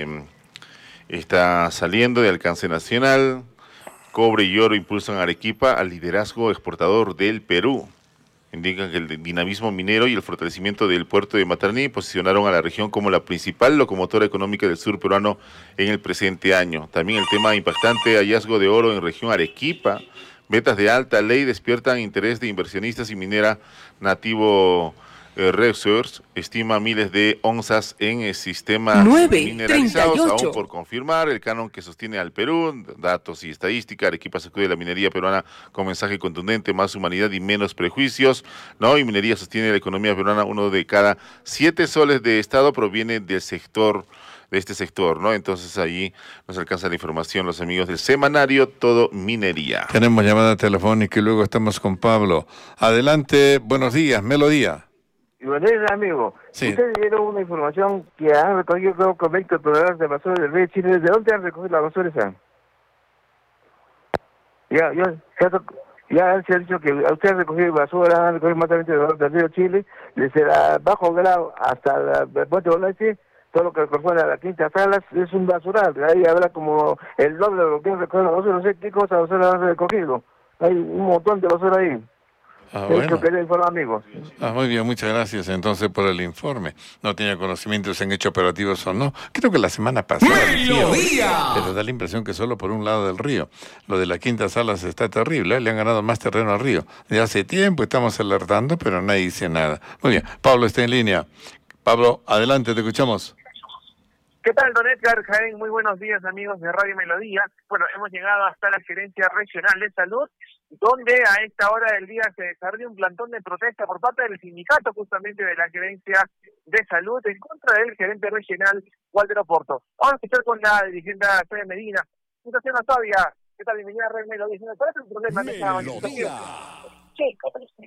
[SPEAKER 2] está saliendo de alcance nacional. Cobre y oro impulsan a Arequipa al liderazgo exportador del Perú. Indican que el dinamismo minero y el fortalecimiento del puerto de Matarní posicionaron a la región como la principal locomotora económica del sur peruano en el presente año. También el tema impactante, hallazgo de oro en región Arequipa. Vetas de alta ley despiertan interés de inversionistas y minera Nativo Resources estima miles de onzas en sistemas mineralizados, aún por confirmar. El canon que sostiene al Perú, datos y estadística. Arequipa sacude la minería peruana con mensaje contundente: más humanidad y menos prejuicios, ¿no? Y minería sostiene la economía peruana. 1 de cada 7 soles de Estado proviene del sector, de este sector, ¿no? Entonces ahí nos alcanza la información los amigos del semanario Todo Minería.
[SPEAKER 3] Tenemos llamada telefónica y luego estamos con Pablo. Adelante, buenos días, Melodía.
[SPEAKER 18] Buenos días, amigo.
[SPEAKER 3] Sí.
[SPEAKER 18] Ustedes dieron una información que han recogido creo que 20 toneladas de basura del río Chile. ¿De dónde han recogido la basura esa? Ya se ha dicho que ustedes han recogido basura, han recogido más del río Chile, desde la Bajo Grado hasta el Puente Bolache, todo lo que corresponde a la Quinta Salas es un basural. Ahí habrá como el doble de lo que han recogido la basura. No sé qué cosa basura han recogido. Hay un montón de basura ahí.
[SPEAKER 3] Bueno.
[SPEAKER 18] Que informar, amigos.
[SPEAKER 3] Muy bien, muchas gracias entonces por el informe. No tenía conocimiento si han hecho operativos o no. Creo que la semana pasada, pero da la impresión que solo por un lado del río. Lo de la Quinta Salas está terrible, le han ganado más terreno al río. De hace tiempo estamos alertando, pero nadie dice nada. Muy bien, Pablo está en línea. Pablo, adelante, te escuchamos.
[SPEAKER 1] ¿Qué tal, don Edgar Jaén? Muy buenos días, amigos de Radio Melodía. Bueno, hemos llegado hasta la Gerencia Regional de Salud, donde a esta hora del día se desarrolla un plantón de protesta por parte del sindicato justamente de la Gerencia de Salud en contra del gerente regional Walter Oporto. Vamos a escuchar con la dirigente Sonia Medina. Situación Octavia, ¿qué tal? Bienvenida a Radio Melodía. ¿Cuál es el problema de esta manifestación?
[SPEAKER 6] Sí,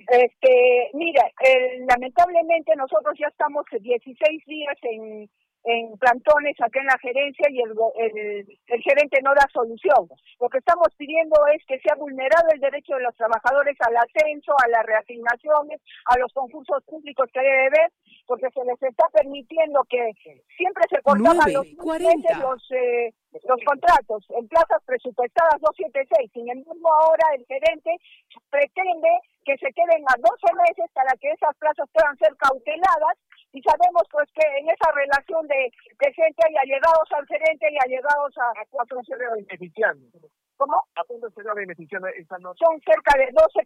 [SPEAKER 6] mira, lamentablemente nosotros ya estamos 16 días en plantones acá en la gerencia y el gerente no da solución. Lo que estamos pidiendo es que sea vulnerado el derecho de los trabajadores al ascenso, a las reasignaciones, a los concursos públicos que debe haber, porque se les está permitiendo que siempre se cortaban los contratos en plazas presupuestadas 276. Sin embargo, ahora el gerente pretende que se queden a 12 meses para que esas plazas puedan ser cauteladas. Y sabemos pues que en esa relación de gente hay allegados al gerente y allegados a cuánto se va beneficiando. ¿Cómo? ¿A cuánto se va beneficiando esa noche? Son cerca de 12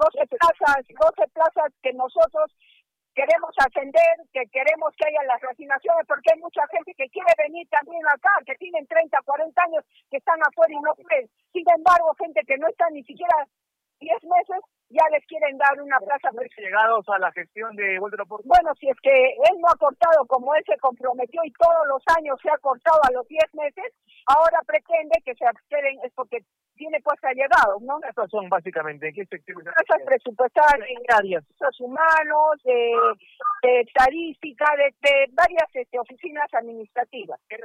[SPEAKER 6] plazas que nosotros queremos ascender, que queremos que haya las reasignaciones, porque hay mucha gente que quiere venir también acá, que tienen 30, 40 años, que están afuera y no pueden. Sin embargo, gente que no está ni siquiera 10 meses, ya les quieren dar una plaza.
[SPEAKER 1] ¿Llegados a la gestión de Walter Oporto?
[SPEAKER 6] Bueno, si es que él no ha cortado como él se comprometió y todos los años se ha cortado a los 10 meses, ahora pretende que se acceden, es porque tiene pues allegados, ¿no?
[SPEAKER 1] Estas son básicamente, ¿qué sectores?
[SPEAKER 6] Plazas presupuestarias, recursos humanos, de estadística, de varias oficinas administrativas.
[SPEAKER 1] Que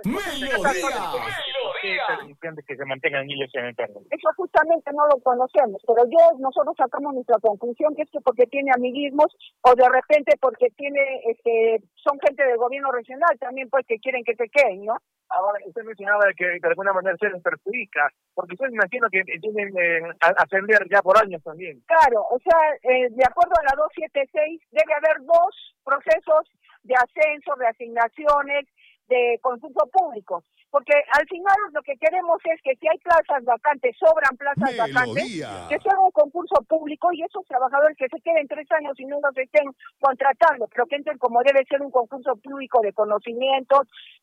[SPEAKER 1] se mantengan ellos en el cargo.
[SPEAKER 6] Eso justamente no lo conocemos, pero nosotros sacamos nuestra conclusión que es que porque tiene amiguismos o de repente porque son gente del gobierno regional también pues que quieren que se queden, ¿no?
[SPEAKER 1] Ahora, usted mencionaba que de alguna manera se les perjudica, porque usted me imagino que tienen ascender ya por años también.
[SPEAKER 19] Claro, o sea, de acuerdo a la 276 debe haber 2 procesos de ascenso, de asignaciones, de concurso público, porque al final lo que queremos es que si hay plazas vacantes, sobran plazas vacantes, que sea un concurso público y esos trabajadores que se queden 3 años y no los estén contratando, pero que entren como debe ser un concurso público de conocimientos,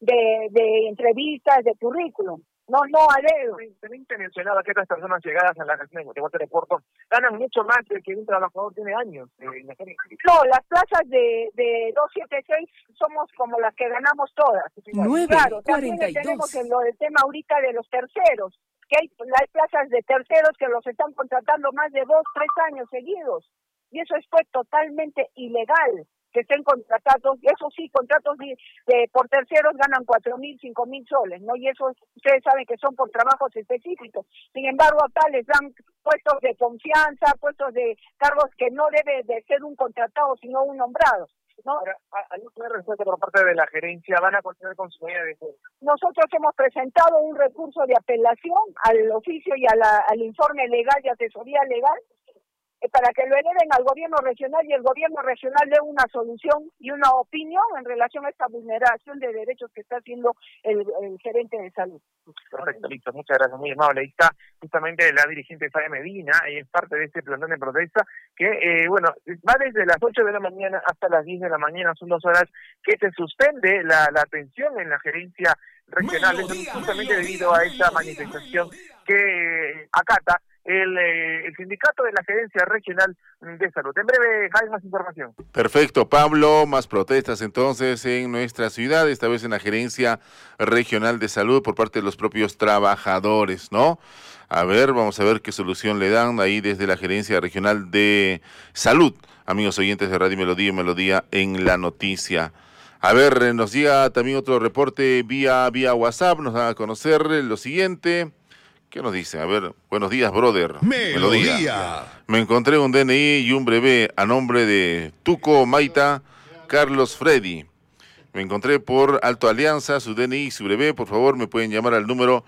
[SPEAKER 19] de entrevistas, de currículum. No, a dedo.
[SPEAKER 1] También te mencionaba que estas personas llegadas a la región de Guatemala de Porto ganan mucho más de que un trabajador tiene años.
[SPEAKER 19] No, las plazas de 276 somos como las que ganamos todas.
[SPEAKER 5] 9,
[SPEAKER 19] claro,
[SPEAKER 5] 42.
[SPEAKER 19] También tenemos el tema ahorita de los terceros, que hay plazas de terceros que los están contratando más de 2, 3 años seguidos. Y eso fue totalmente ilegal. Que estén contratados, eso sí, contratos por terceros ganan 4.000, 5.000 soles, ¿no? Y eso ustedes saben que son por trabajos específicos. Sin embargo, acá les dan puestos de confianza, puestos de cargos que no debe de ser un contratado, sino un nombrado, ¿no?
[SPEAKER 1] Ahora, ¿hay una respuesta por parte de la gerencia? ¿Van a continuar con su medida de juego?
[SPEAKER 19] Nosotros hemos presentado un recurso de apelación al oficio y al informe legal de asesoría legal, para que lo eleven al gobierno regional y el gobierno regional dé una solución y una opinión en relación a esta vulneración de derechos que está haciendo el gerente de salud.
[SPEAKER 1] Perfecto, listo, muchas gracias, muy amable. Ahí está justamente la dirigente Faye Medina, y es parte de este plantón de protesta que, va desde las 8 de la mañana hasta las 10 de la mañana, son 2 horas que se suspende la atención en la gerencia regional, justamente debido a esta manifestación que acata el sindicato de la gerencia regional de salud. En breve hay más información.
[SPEAKER 2] Perfecto, Pablo, más protestas entonces en nuestra ciudad, esta vez en la gerencia regional de salud por parte de los propios trabajadores, ¿no? A ver, vamos a ver qué solución le dan ahí desde la gerencia regional de salud, amigos oyentes de Radio Melodía y Melodía en la noticia. A ver, nos llega también otro reporte vía WhatsApp, nos da a conocer lo siguiente. ¿Qué nos dice? A ver, buenos días, brother. Melodía. Me encontré un DNI y un brevet a nombre de Tuco Maita Carlos Freddy. Me encontré por Alto Alianza, su DNI y su brevet. Por favor, me pueden llamar al número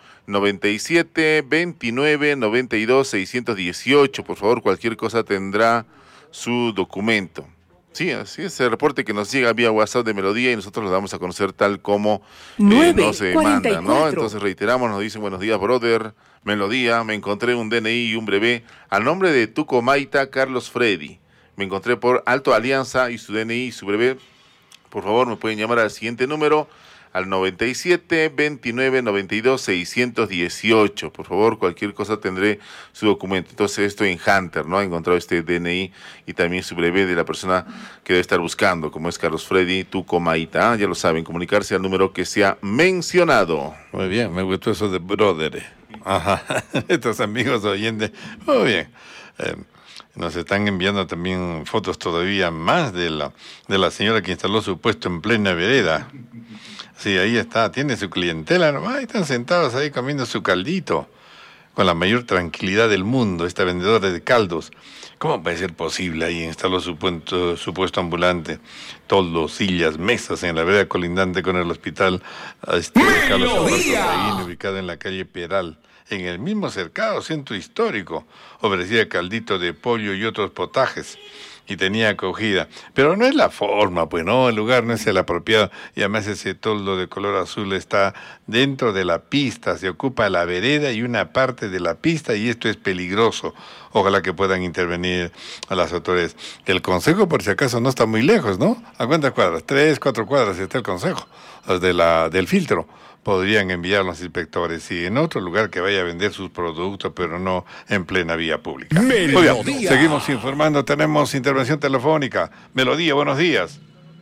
[SPEAKER 2] 97 29 92 618. Por favor, cualquier cosa tendrá su documento. Sí, así es el reporte que nos llega vía WhatsApp de Melodía y nosotros lo damos a conocer tal como nos manda, ¿no? Entonces reiteramos, nos dicen buenos días, brother, Melodía, me encontré un DNI y un brevet al nombre de Tuco Maita Carlos Freddy. Me encontré por Alto Alianza y su DNI y su brevet. Por favor, me pueden llamar al siguiente número, al 97 29 92 618. Por favor, cualquier cosa tendré su documento. Entonces, esto en Hunter, ¿no? Ha encontrado este DNI y también su brevet de la persona que debe estar buscando, como es Carlos Freddy Tuco Maita. Ya lo saben, comunicarse al número que se ha mencionado.
[SPEAKER 3] Muy bien, me gustó eso de brother. Ajá, estos amigos oyentes. Muy bien. Nos están enviando también fotos todavía más de la señora que instaló su puesto en plena vereda. Sí, ahí está, tiene su clientela, nomás están sentados ahí comiendo su caldito, con la mayor tranquilidad del mundo, esta vendedora de caldos. ¿Cómo puede ser posible? Ahí instaló su puesto ambulante, toldos, sillas, mesas en la vereda colindante con el hospital Carlos Alberto, ubicado en la calle Peral. En el mismo cercado centro histórico, ofrecía caldito de pollo y otros potajes. Y tenía acogida. Pero no es la forma, pues no, el lugar no es el apropiado. Y además ese toldo de color azul está dentro de la pista, se ocupa la vereda y una parte de la pista y esto es peligroso. Ojalá que puedan intervenir a las autoridades. El consejo, por si acaso, no está muy lejos, ¿no? ¿A cuántas cuadras? 3, 4 cuadras está el consejo, del filtro. Podrían enviar los inspectores y en otro lugar que vaya a vender sus productos, pero no en plena vía pública. Muy bien, seguimos informando, tenemos intervención telefónica. Melodía, buenos días.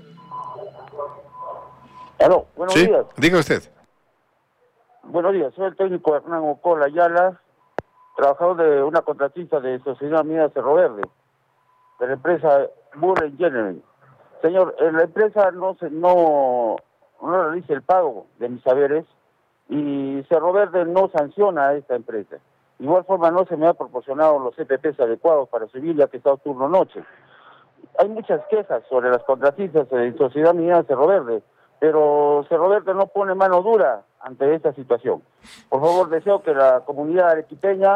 [SPEAKER 18] Aló, buenos días.
[SPEAKER 3] Diga usted.
[SPEAKER 18] Buenos días, soy el técnico Hernán Ocola Ayala, trabajador de una contratista de Sociedad Unida Cerro Verde, de la empresa Burr Engineering. Señor, la empresa no realiza el pago de mis saberes y Cerro Verde no sanciona a esta empresa. De igual forma no se me ha proporcionado los EPPs adecuados para subir ya que está turno noche. Hay muchas quejas sobre las contratistas de Sociedad Minera Cerro Verde, pero Cerro Verde no pone mano dura ante esta situación. Por favor, deseo que la comunidad arequipeña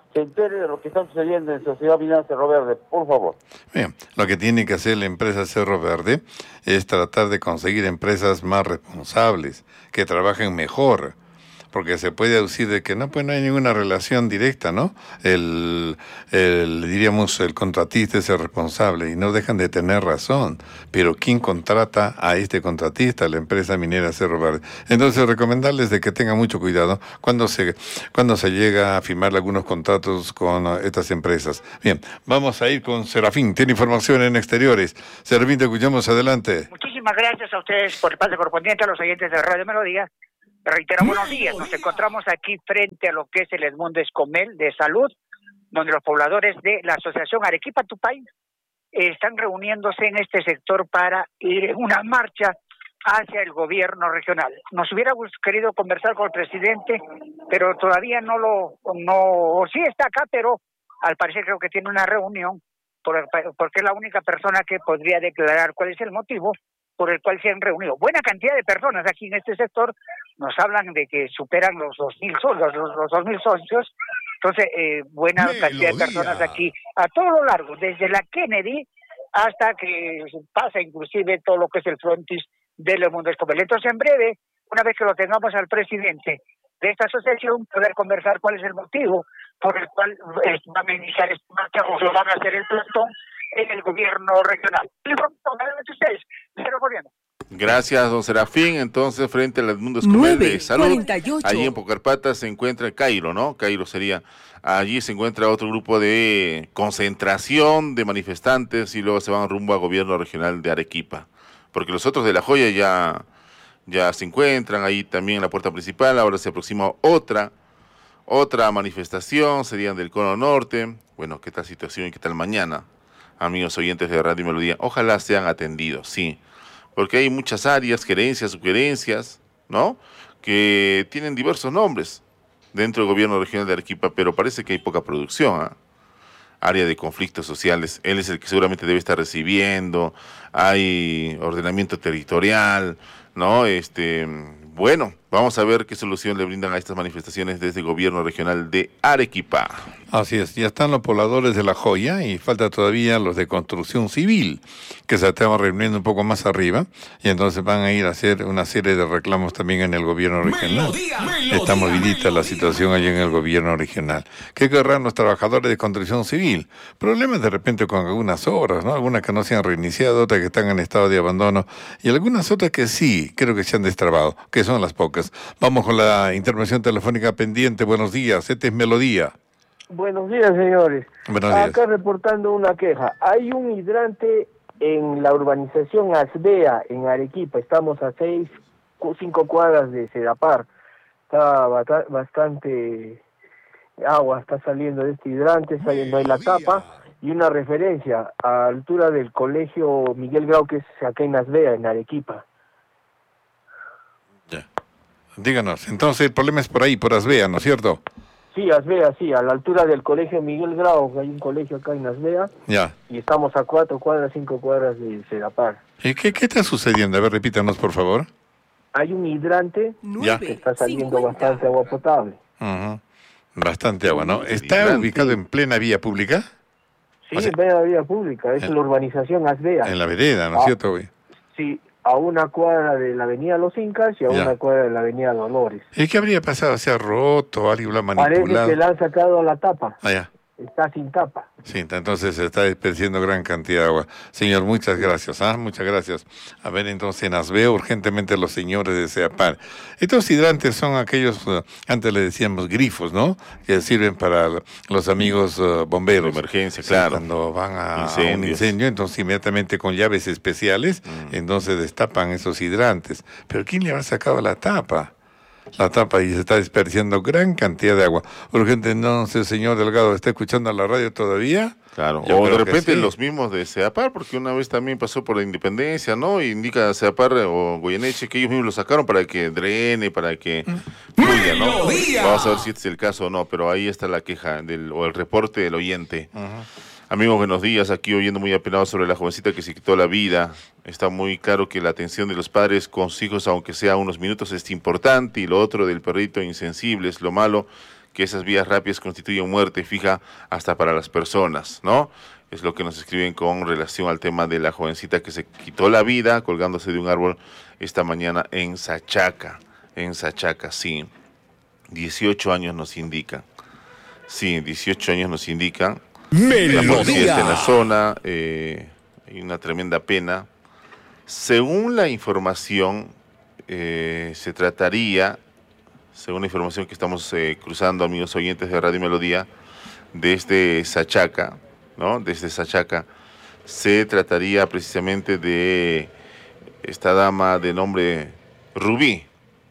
[SPEAKER 18] se entere de lo que está sucediendo en Sociedad Minera Cerro Verde, por favor.
[SPEAKER 3] Bien, lo que tiene que hacer la empresa Cerro Verde es tratar de conseguir empresas más responsables, que trabajen mejor, porque se puede deducir de que no, pues no hay ninguna relación directa, ¿no? Diríamos, el contratista es el responsable y no dejan de tener razón, pero ¿quién contrata a este contratista? La empresa minera Cerro Verde. Entonces, recomendarles de que tengan mucho cuidado cuando se llega a firmar algunos contratos con estas empresas. Bien, vamos a ir con Serafín, tiene información en exteriores. Serafín, te escuchamos, adelante.
[SPEAKER 8] Muchísimas gracias a ustedes por el pase correspondiente, a los oyentes de Radio Melodía. Reitero, buenos días. Nos encontramos aquí frente a lo que es el Edmundo Escomel de Salud, donde los pobladores de la Asociación Arequipa Tupay están reuniéndose en este sector para ir en una marcha hacia el gobierno regional. Nos hubiéramos querido conversar con el presidente, pero todavía sí está acá, pero al parecer creo que tiene una reunión, porque es la única persona que podría declarar cuál es el motivo por el cual se han reunido. Buena cantidad de personas aquí en este sector, nos hablan de que superan los 2.000 socios, entonces buena cantidad de personas aquí, a todo lo largo, desde la Kennedy hasta que pasa inclusive todo lo que es el frontis del Edmundo Escomel. Entonces, en breve, una vez que lo tengamos al presidente de esta asociación, poder conversar cuál es el motivo por el cual van a iniciar esta marcha o lo van a hacer el plantón en el gobierno regional.
[SPEAKER 2] Gracias, don Serafín. Entonces, frente al Edmundo Escomel de Salud, allí en Pucarpata se encuentra Cairo, ¿no? Cairo sería. Allí se encuentra otro grupo de concentración de manifestantes y luego se van rumbo al gobierno regional de Arequipa. Porque los otros de La Joya ya se encuentran ahí también en la puerta principal. Ahora se aproxima otra manifestación, serían del Cono Norte. Bueno, ¿qué tal situación y qué tal mañana? Amigos oyentes de Radio Melodía, ojalá sean atendidos, sí, porque hay muchas áreas, gerencias, subgerencias, ¿no?, que tienen diversos nombres dentro del gobierno regional de Arequipa, pero parece que hay poca producción, ¿eh? Área de conflictos sociales, él es el que seguramente debe estar recibiendo, hay ordenamiento territorial, ¿no? Bueno, vamos a ver qué solución le brindan a estas manifestaciones desde el gobierno regional de Arequipa.
[SPEAKER 3] Así es, ya están los pobladores de La Joya y falta todavía los de construcción civil, que se estaban reuniendo un poco más arriba, y entonces van a ir a hacer una serie de reclamos también en el gobierno regional. Está movilita la situación allí en el gobierno regional. ¿Qué querrán los trabajadores de construcción civil? Problemas de repente con algunas obras, ¿no? Algunas que no se han reiniciado, otras que están en estado de abandono, y algunas otras que sí, creo que se han destrabado, que son las pocas. Vamos con la intervención telefónica pendiente. Buenos días, este es Melodía.
[SPEAKER 18] Buenos días, señores.
[SPEAKER 3] Buenos días.
[SPEAKER 18] Acá reportando una queja. Hay un hidrante en la urbanización Asbea, en Arequipa. Estamos a 5 cuadras de Sedapar. Está bastante agua está saliendo de este hidrante, no hay la tapa. Y una referencia a la altura del colegio Miguel Grau, que es acá en Asbea, en Arequipa.
[SPEAKER 3] Ya. Díganos, entonces el problema es por ahí, por Asbea, ¿no es cierto?
[SPEAKER 18] Sí, Asbea, sí, a la altura del colegio Miguel Grau, hay un colegio acá en Asbea.
[SPEAKER 3] Ya.
[SPEAKER 18] Y estamos a 4 cuadras, 5 cuadras de Sedapar.
[SPEAKER 3] ¿Y qué está sucediendo? A ver, repítanos, por favor.
[SPEAKER 18] Hay un hidrante que está saliendo bastante agua potable.
[SPEAKER 3] Bastante agua, ¿no? ¿Está ubicado en plena vía pública?
[SPEAKER 18] Sí, en plena vía pública, es la urbanización Asbea.
[SPEAKER 3] En la vereda, ¿no es cierto, güey?
[SPEAKER 18] Sí, a 1 cuadra de la avenida Los Incas y a 1 cuadra de la avenida Dolores.
[SPEAKER 3] ¿Y qué habría pasado? ¿Se ha roto? ¿Alguien lo ha manipulado?
[SPEAKER 18] Parece que le han sacado la tapa.
[SPEAKER 3] Ya.
[SPEAKER 18] Está sin tapa.
[SPEAKER 3] Sí, entonces se está desperdiciando gran cantidad de agua. Señor, muchas gracias. Muchas gracias. A ver, entonces en Asbea urgentemente los señores de SEAPAR. Estos hidrantes son aquellos, antes le decíamos grifos, ¿no? Que sirven para los amigos bomberos.
[SPEAKER 2] De emergencia, claro.
[SPEAKER 3] Cuando van a un incendio, entonces inmediatamente con llaves especiales, entonces destapan esos hidrantes. Pero ¿quién le habrá sacado la tapa? Y se está desperdiciando gran cantidad de agua. Urgente, no sé, señor Delgado, ¿está escuchando la radio todavía?
[SPEAKER 2] Claro, o de repente los mismos de SEAPAR, porque una vez también pasó por la Independencia, ¿no? Y indica SEAPAR o Goyeneche que ellos mismos lo sacaron para que drene, para que fluya, ¿no? Vamos a ver si este es el caso o no, pero ahí está la queja o el reporte del oyente. Amigos, buenos días, aquí oyendo muy apenado sobre la jovencita que se quitó la vida. Está muy claro que la atención de los padres con sus hijos, aunque sea unos minutos, es importante. Y lo otro del perrito insensible es lo malo, que esas vías rápidas constituyen muerte fija hasta para las personas, ¿no? Es lo que nos escriben con relación al tema de la jovencita que se quitó la vida colgándose de un árbol esta mañana en Sachaca, sí. 18 años nos indican. Sí, 18 años nos indican. La policía está en la zona, hay una tremenda pena. Según la información, se trataría, según la información que estamos cruzando, amigos oyentes de Radio Melodía, desde Sachaca, ¿no? Desde Sachaca, se trataría precisamente de esta dama de nombre Rubí.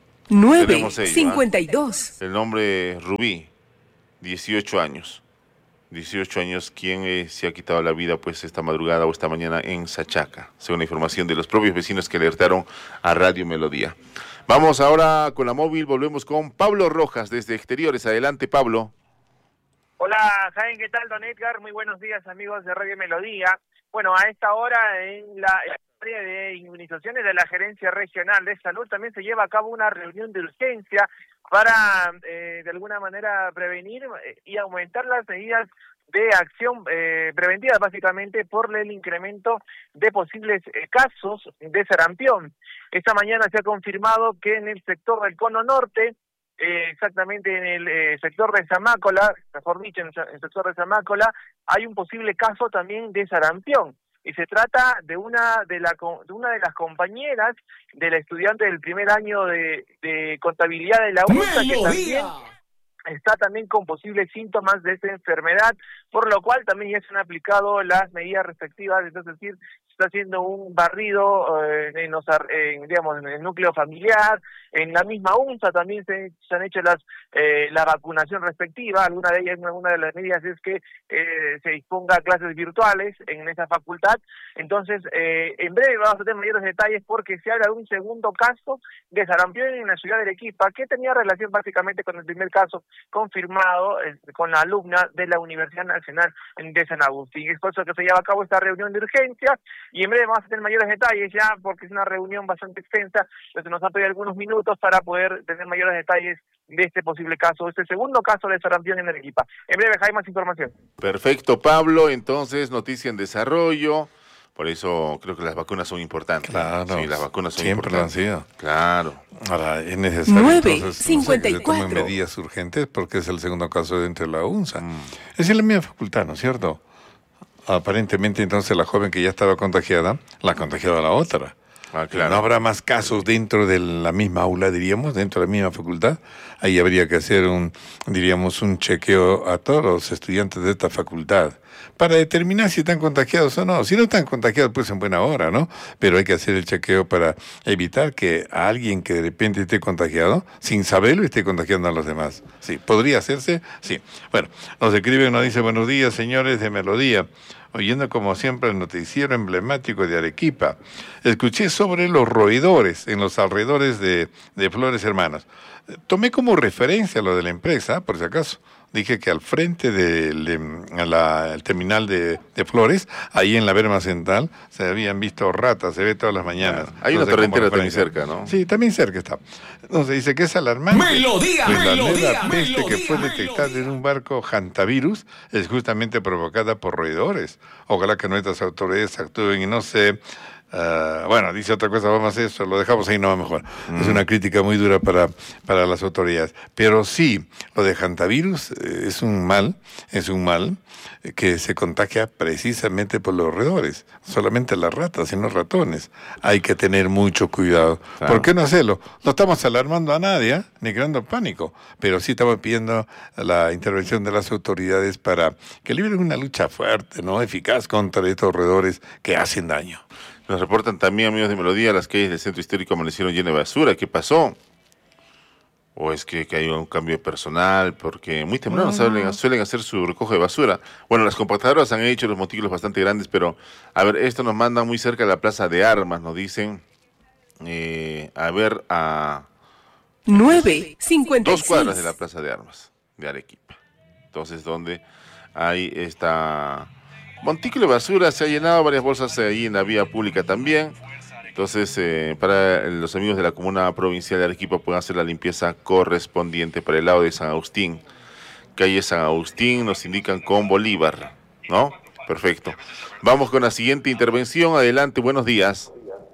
[SPEAKER 5] 952.
[SPEAKER 2] El nombre Rubí, 18 años. 18 años, quien se ha quitado la vida pues esta madrugada o esta mañana en Sachaca, según la información de los propios vecinos que alertaron a Radio Melodía. Vamos ahora con la móvil, volvemos con Pablo Rojas desde Exteriores. Adelante, Pablo.
[SPEAKER 1] Hola, Jaén, ¿qué tal, don Edgar? Muy buenos días, amigos de Radio Melodía. Bueno, a esta hora en la área de inmunizaciones de la Gerencia Regional de Salud también se lleva a cabo una reunión de urgencia para, de alguna manera, prevenir y aumentar las medidas de acción preventiva, básicamente por el incremento de posibles casos de sarampión. Esta mañana se ha confirmado que en el sector del Cono Norte, exactamente en el sector de Zamácola, mejor dicho, en el sector de Zamácola, hay un posible caso también de sarampión. Y se trata de una de las compañeras de la estudiante del primer año de contabilidad de la UNSA, que también está también con posibles síntomas de esta enfermedad, por lo cual también ya se han aplicado las medidas respectivas, es decir, se está haciendo un barrido en el núcleo familiar, en la misma UNSA también se han hecho la vacunación respectiva. Alguna de las medidas es que se disponga clases virtuales en esa facultad. Entonces, en breve vamos a tener mayores detalles porque se habla de un segundo caso de sarampión en la ciudad de Arequipa, que tenía relación básicamente con el primer caso confirmado con la alumna de la Universidad Nacional de San Agustín. Es por eso que se lleva a cabo esta reunión de urgencia y en breve vamos a tener mayores detalles ya, porque es una reunión bastante extensa, entonces nos han pedido algunos minutos para poder tener mayores detalles de este posible caso, este segundo caso de sarampión en Arequipa. En breve hay más información.
[SPEAKER 2] Perfecto, Pablo. Entonces, noticia en desarrollo. Por eso creo que las vacunas son importantes.
[SPEAKER 3] Claro,
[SPEAKER 2] sí, las vacunas son
[SPEAKER 3] siempre
[SPEAKER 2] importantes.
[SPEAKER 3] Lo han sido.
[SPEAKER 2] Claro.
[SPEAKER 3] Ahora, es necesario
[SPEAKER 5] 9:54.
[SPEAKER 3] Que se tomen medidas urgentes porque es el segundo caso dentro de la UNSA. Es en la misma facultad, ¿no es cierto? Aparentemente, entonces, la joven que ya estaba contagiada, la ha contagiado a la otra.
[SPEAKER 2] Claro.
[SPEAKER 3] No habrá más casos dentro de la misma aula, diríamos, dentro de la misma facultad. Ahí habría que hacer un chequeo a todos los estudiantes de esta facultad para determinar si están contagiados o no. Si no están contagiados, pues en buena hora, ¿no? Pero hay que hacer el chequeo para evitar que a alguien que de repente esté contagiado, sin saberlo, esté contagiando a los demás. Sí, ¿podría hacerse? Sí. Bueno, nos escribe, nos dice, buenos días, señores de Melodía. Oyendo como siempre el noticiero emblemático de Arequipa, escuché sobre los roedores en los alrededores de Flores Hermanos. Tomé como referencia lo de la empresa, por si acaso. Dije que al frente del terminal de Flores, ahí en la Berma Central, se habían visto ratas, se ve todas las mañanas.
[SPEAKER 2] Claro. Hay una torrentera también cerca, ¿no?
[SPEAKER 3] Sí, también cerca está. Entonces dice que es alarmante.
[SPEAKER 7] ¡Melodía,
[SPEAKER 3] pues
[SPEAKER 7] melodía,
[SPEAKER 3] la peste
[SPEAKER 7] melodía,
[SPEAKER 3] que fue detectada en un barco hantavirus es justamente provocada por roedores. Ojalá que nuestras autoridades actúen y no se... bueno, dice otra cosa, vamos a hacer eso, lo dejamos ahí, no va mejor. Es una crítica muy dura para las autoridades. Pero sí, lo de hantavirus es un mal que se contagia precisamente por los roedores. Solamente las ratas y no ratones. Hay que tener mucho cuidado. Claro. ¿Por qué no hacerlo? No estamos alarmando a nadie, ni creando pánico, pero sí estamos pidiendo la intervención de las autoridades para que libren una lucha fuerte, ¿no? Eficaz contra estos roedores que hacen daño.
[SPEAKER 2] Nos reportan también, amigos de Melodía, las calles del centro histórico amanecieron llenas de basura. ¿Qué pasó? ¿O es que hay un cambio de personal? Porque muy temprano suelen hacer su recoge de basura. Bueno, las compactadoras han hecho los montículos bastante grandes, pero, a ver, esto nos mandan muy cerca de la Plaza de Armas, nos dicen, a
[SPEAKER 5] 9:56.
[SPEAKER 2] 2 cuadras de la Plaza de Armas de Arequipa. Entonces, donde hay esta... montículo de basura, se ha llenado varias bolsas ahí en la vía pública también. Entonces, para los amigos de la comuna provincial de Arequipa pueden hacer la limpieza correspondiente para el lado de San Agustín. calle San Agustín, nos indican con Bolívar, ¿no? Perfecto. Vamos con la siguiente intervención. Adelante, buenos días.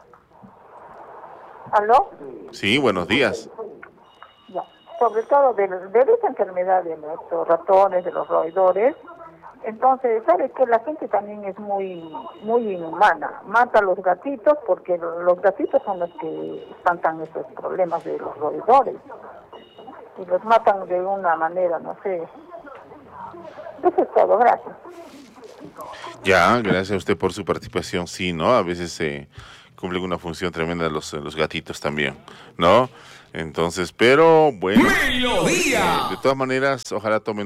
[SPEAKER 20] ¿Aló?
[SPEAKER 2] Sí, buenos días.
[SPEAKER 20] Ya. Sobre todo de esta enfermedad de los ratones, de los roedores. Entonces, ¿sabes que la gente también es muy inhumana? Mata a los gatitos porque los gatitos son los que espantan esos problemas de los roedores. Y los matan de una manera, no sé. Eso es todo, gracias.
[SPEAKER 2] Ya, gracias a usted por su participación. Sí, ¿no? A veces cumplen una función tremenda los gatitos también, ¿no? Entonces, pero bueno, de todas maneras, ojalá tome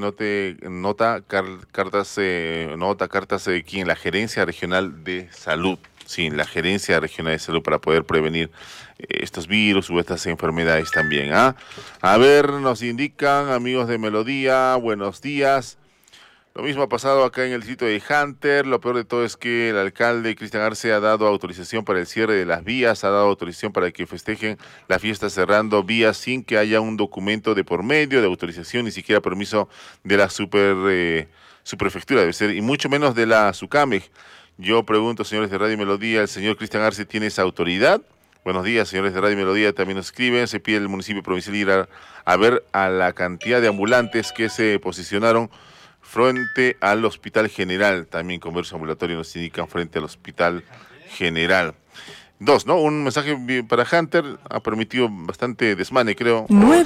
[SPEAKER 2] cartas aquí en la Gerencia Regional de Salud, sí, en la Gerencia Regional de Salud, para poder prevenir estos virus o estas enfermedades también, ¿ah? A ver, nos indican, amigos de Melodía, buenos días. Lo mismo ha pasado acá en el distrito de Hunter. Lo peor de todo es que el alcalde Cristian Arce ha dado autorización para el cierre de las vías, ha dado autorización para que festejen la fiesta cerrando vías sin que haya un documento de por medio de autorización, ni siquiera permiso de la subprefectura debe ser, y mucho menos de la SUCAMEG. Yo pregunto, señores de Radio Melodía, ¿el señor Cristian Arce tiene esa autoridad? Buenos días, señores de Radio Melodía, también nos escriben. Se pide al municipio provincial ir a ver a la cantidad de ambulantes que se posicionaron frente al Hospital General. También comercio ambulatorio nos indican frente al Hospital General. Dos, ¿no? Un mensaje para Hunter, ha permitido bastante desmane, creo.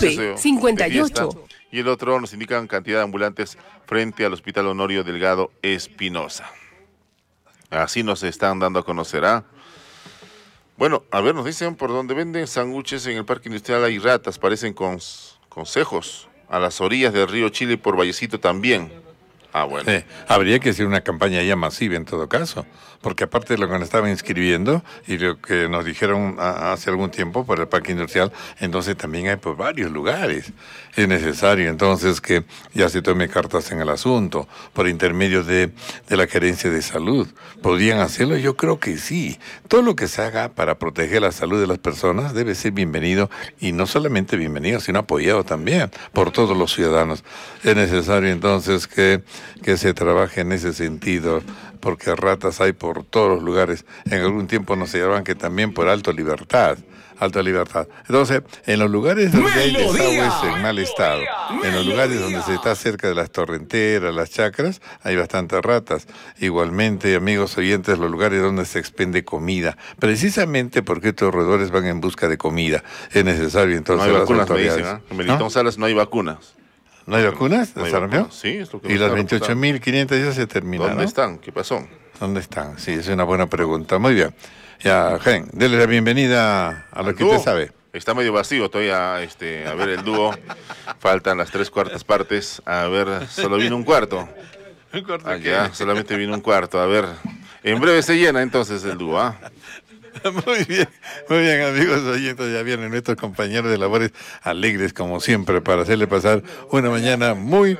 [SPEAKER 5] 9:58.
[SPEAKER 2] Y el otro nos indican cantidad de ambulantes frente al Hospital Honorio Delgado Espinosa. Así nos están dando a conocer, ¿ah? Bueno, a ver, nos dicen por dónde venden sándwiches en el Parque Industrial hay ratas, parecen consejos. A las orillas del río Chile por Vallecito también. Ah, bueno.
[SPEAKER 3] Habría que hacer una campaña ya masiva en todo caso, porque aparte de lo que nos estaban inscribiendo y lo que nos dijeron hace algún tiempo por el parque industrial, entonces también hay por varios lugares. Es necesario entonces que ya se tome cartas en el asunto por intermedio de la Gerencia de Salud. ¿Podrían hacerlo? Yo creo que sí. Todo lo que se haga para proteger la salud de las personas debe ser bienvenido, y no solamente bienvenido, sino apoyado también por todos los ciudadanos. Es necesario entonces que se trabaje en ese sentido, porque ratas hay por todos los lugares. En algún tiempo nos señalaban que también por Alto Libertad. Entonces, en los lugares donde hay desagües en mal estado, en los lugares donde se está cerca de las torrenteras, las chacras, hay bastantes ratas. Igualmente, amigos oyentes, los lugares donde se expende comida, precisamente porque estos roedores van en busca de comida. Es necesario entonces
[SPEAKER 2] no hay vacunas, me dicen, ¿eh? En Melitón Salas no hay vacunas.
[SPEAKER 3] ¿No hay vacunas?
[SPEAKER 2] ¿No hay vacunas? Sí, es lo que
[SPEAKER 3] y las 28.500 ya se terminaron.
[SPEAKER 2] ¿Dónde están? ¿Qué pasó?
[SPEAKER 3] ¿Dónde están? Sí, es una buena pregunta. Muy bien. Ya, Gen, dele la bienvenida a lo que usted sabe.
[SPEAKER 2] Está medio vacío todavía, a ver el dúo. Faltan las 3/4 partes. A ver, solo vino un cuarto.
[SPEAKER 3] ¿Un cuarto qué?
[SPEAKER 2] Ya, solamente vino un cuarto. A ver, en breve se llena entonces el dúo, ¿ah?
[SPEAKER 3] Muy bien, amigos oyentes, ya vienen nuestros compañeros de labores alegres como siempre para hacerle pasar una mañana muy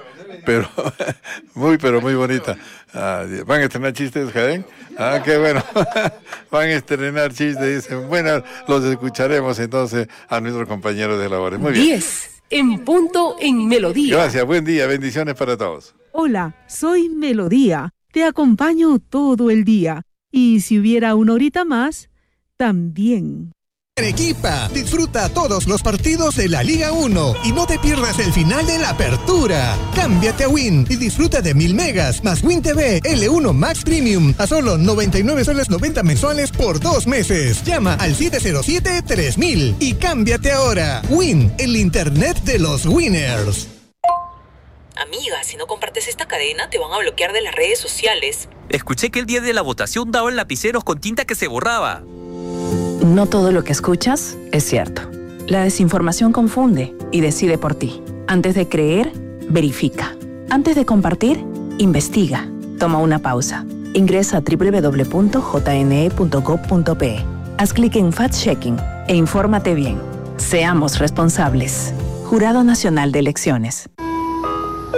[SPEAKER 3] bonita. ¿Van a estrenar chistes, Jaén? Qué bueno. Van a estrenar chistes, dicen. Bueno, los escucharemos entonces a nuestros compañeros de labores. Muy bien.
[SPEAKER 5] 10 en punto en Melodía.
[SPEAKER 3] Gracias, buen día, bendiciones para todos.
[SPEAKER 5] Hola, soy Melodía. Te acompaño todo el día. Y si hubiera una horita más, también.
[SPEAKER 12] Arequipa, disfruta todos los partidos de la Liga 1 y no te pierdas el final de la apertura. Cámbiate a Win y disfruta de 1000 megas más Win TV L1 Max Premium a solo 99 soles 90 mensuales por 2 meses. Llama al 707-3000 y cámbiate ahora. Win, el internet de los winners.
[SPEAKER 21] Amiga, si no compartes esta cadena te van a bloquear de las redes sociales.
[SPEAKER 22] Escuché que el día de la votación daban lapiceros con tinta que se borraba.
[SPEAKER 23] No todo lo que escuchas es cierto. La desinformación confunde y decide por ti. Antes de creer, verifica. Antes de compartir, investiga. Toma una pausa. Ingresa a www.jne.gov.pe. Haz clic en Fact-Checking e infórmate bien. Seamos responsables. Jurado Nacional de Elecciones.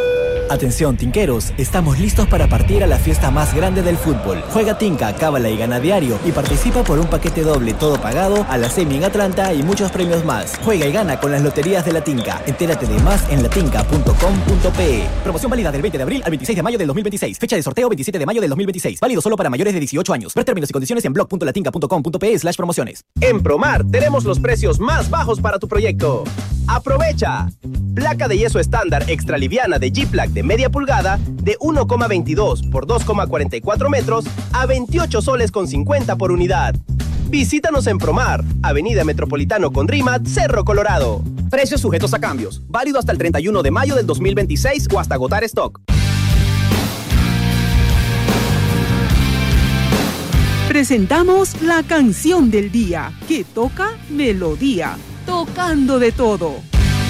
[SPEAKER 16] Atención, tinqueros, estamos listos para partir a la fiesta más grande del fútbol. Juega Tinca, cábala y gana diario y participa por un paquete doble todo pagado a la semi en Atlanta y muchos premios más. Juega y gana con las loterías de la Tinca. Entérate de más en latinca.com.pe. Promoción válida del 20 de abril al 26 de mayo del 2026. Fecha de sorteo 27 de mayo del 2026. Válido solo para mayores de 18 años. Ver términos y condiciones en blog.latinca.com.pe/promociones.
[SPEAKER 4] En Promar tenemos los precios más bajos para tu proyecto. ¡Aprovecha! Placa de yeso estándar extra liviana de G-Plaque de media pulgada de 1,22 por 2,44 metros a 28 soles con 50 por unidad. Visítanos en Promar, Avenida Metropolitano con Rimat, Cerro Colorado. Precios sujetos a cambios. Válido hasta el 31 de mayo del 2026 o hasta agotar stock.
[SPEAKER 5] Presentamos la canción del día, que toca melodía, tocando de todo.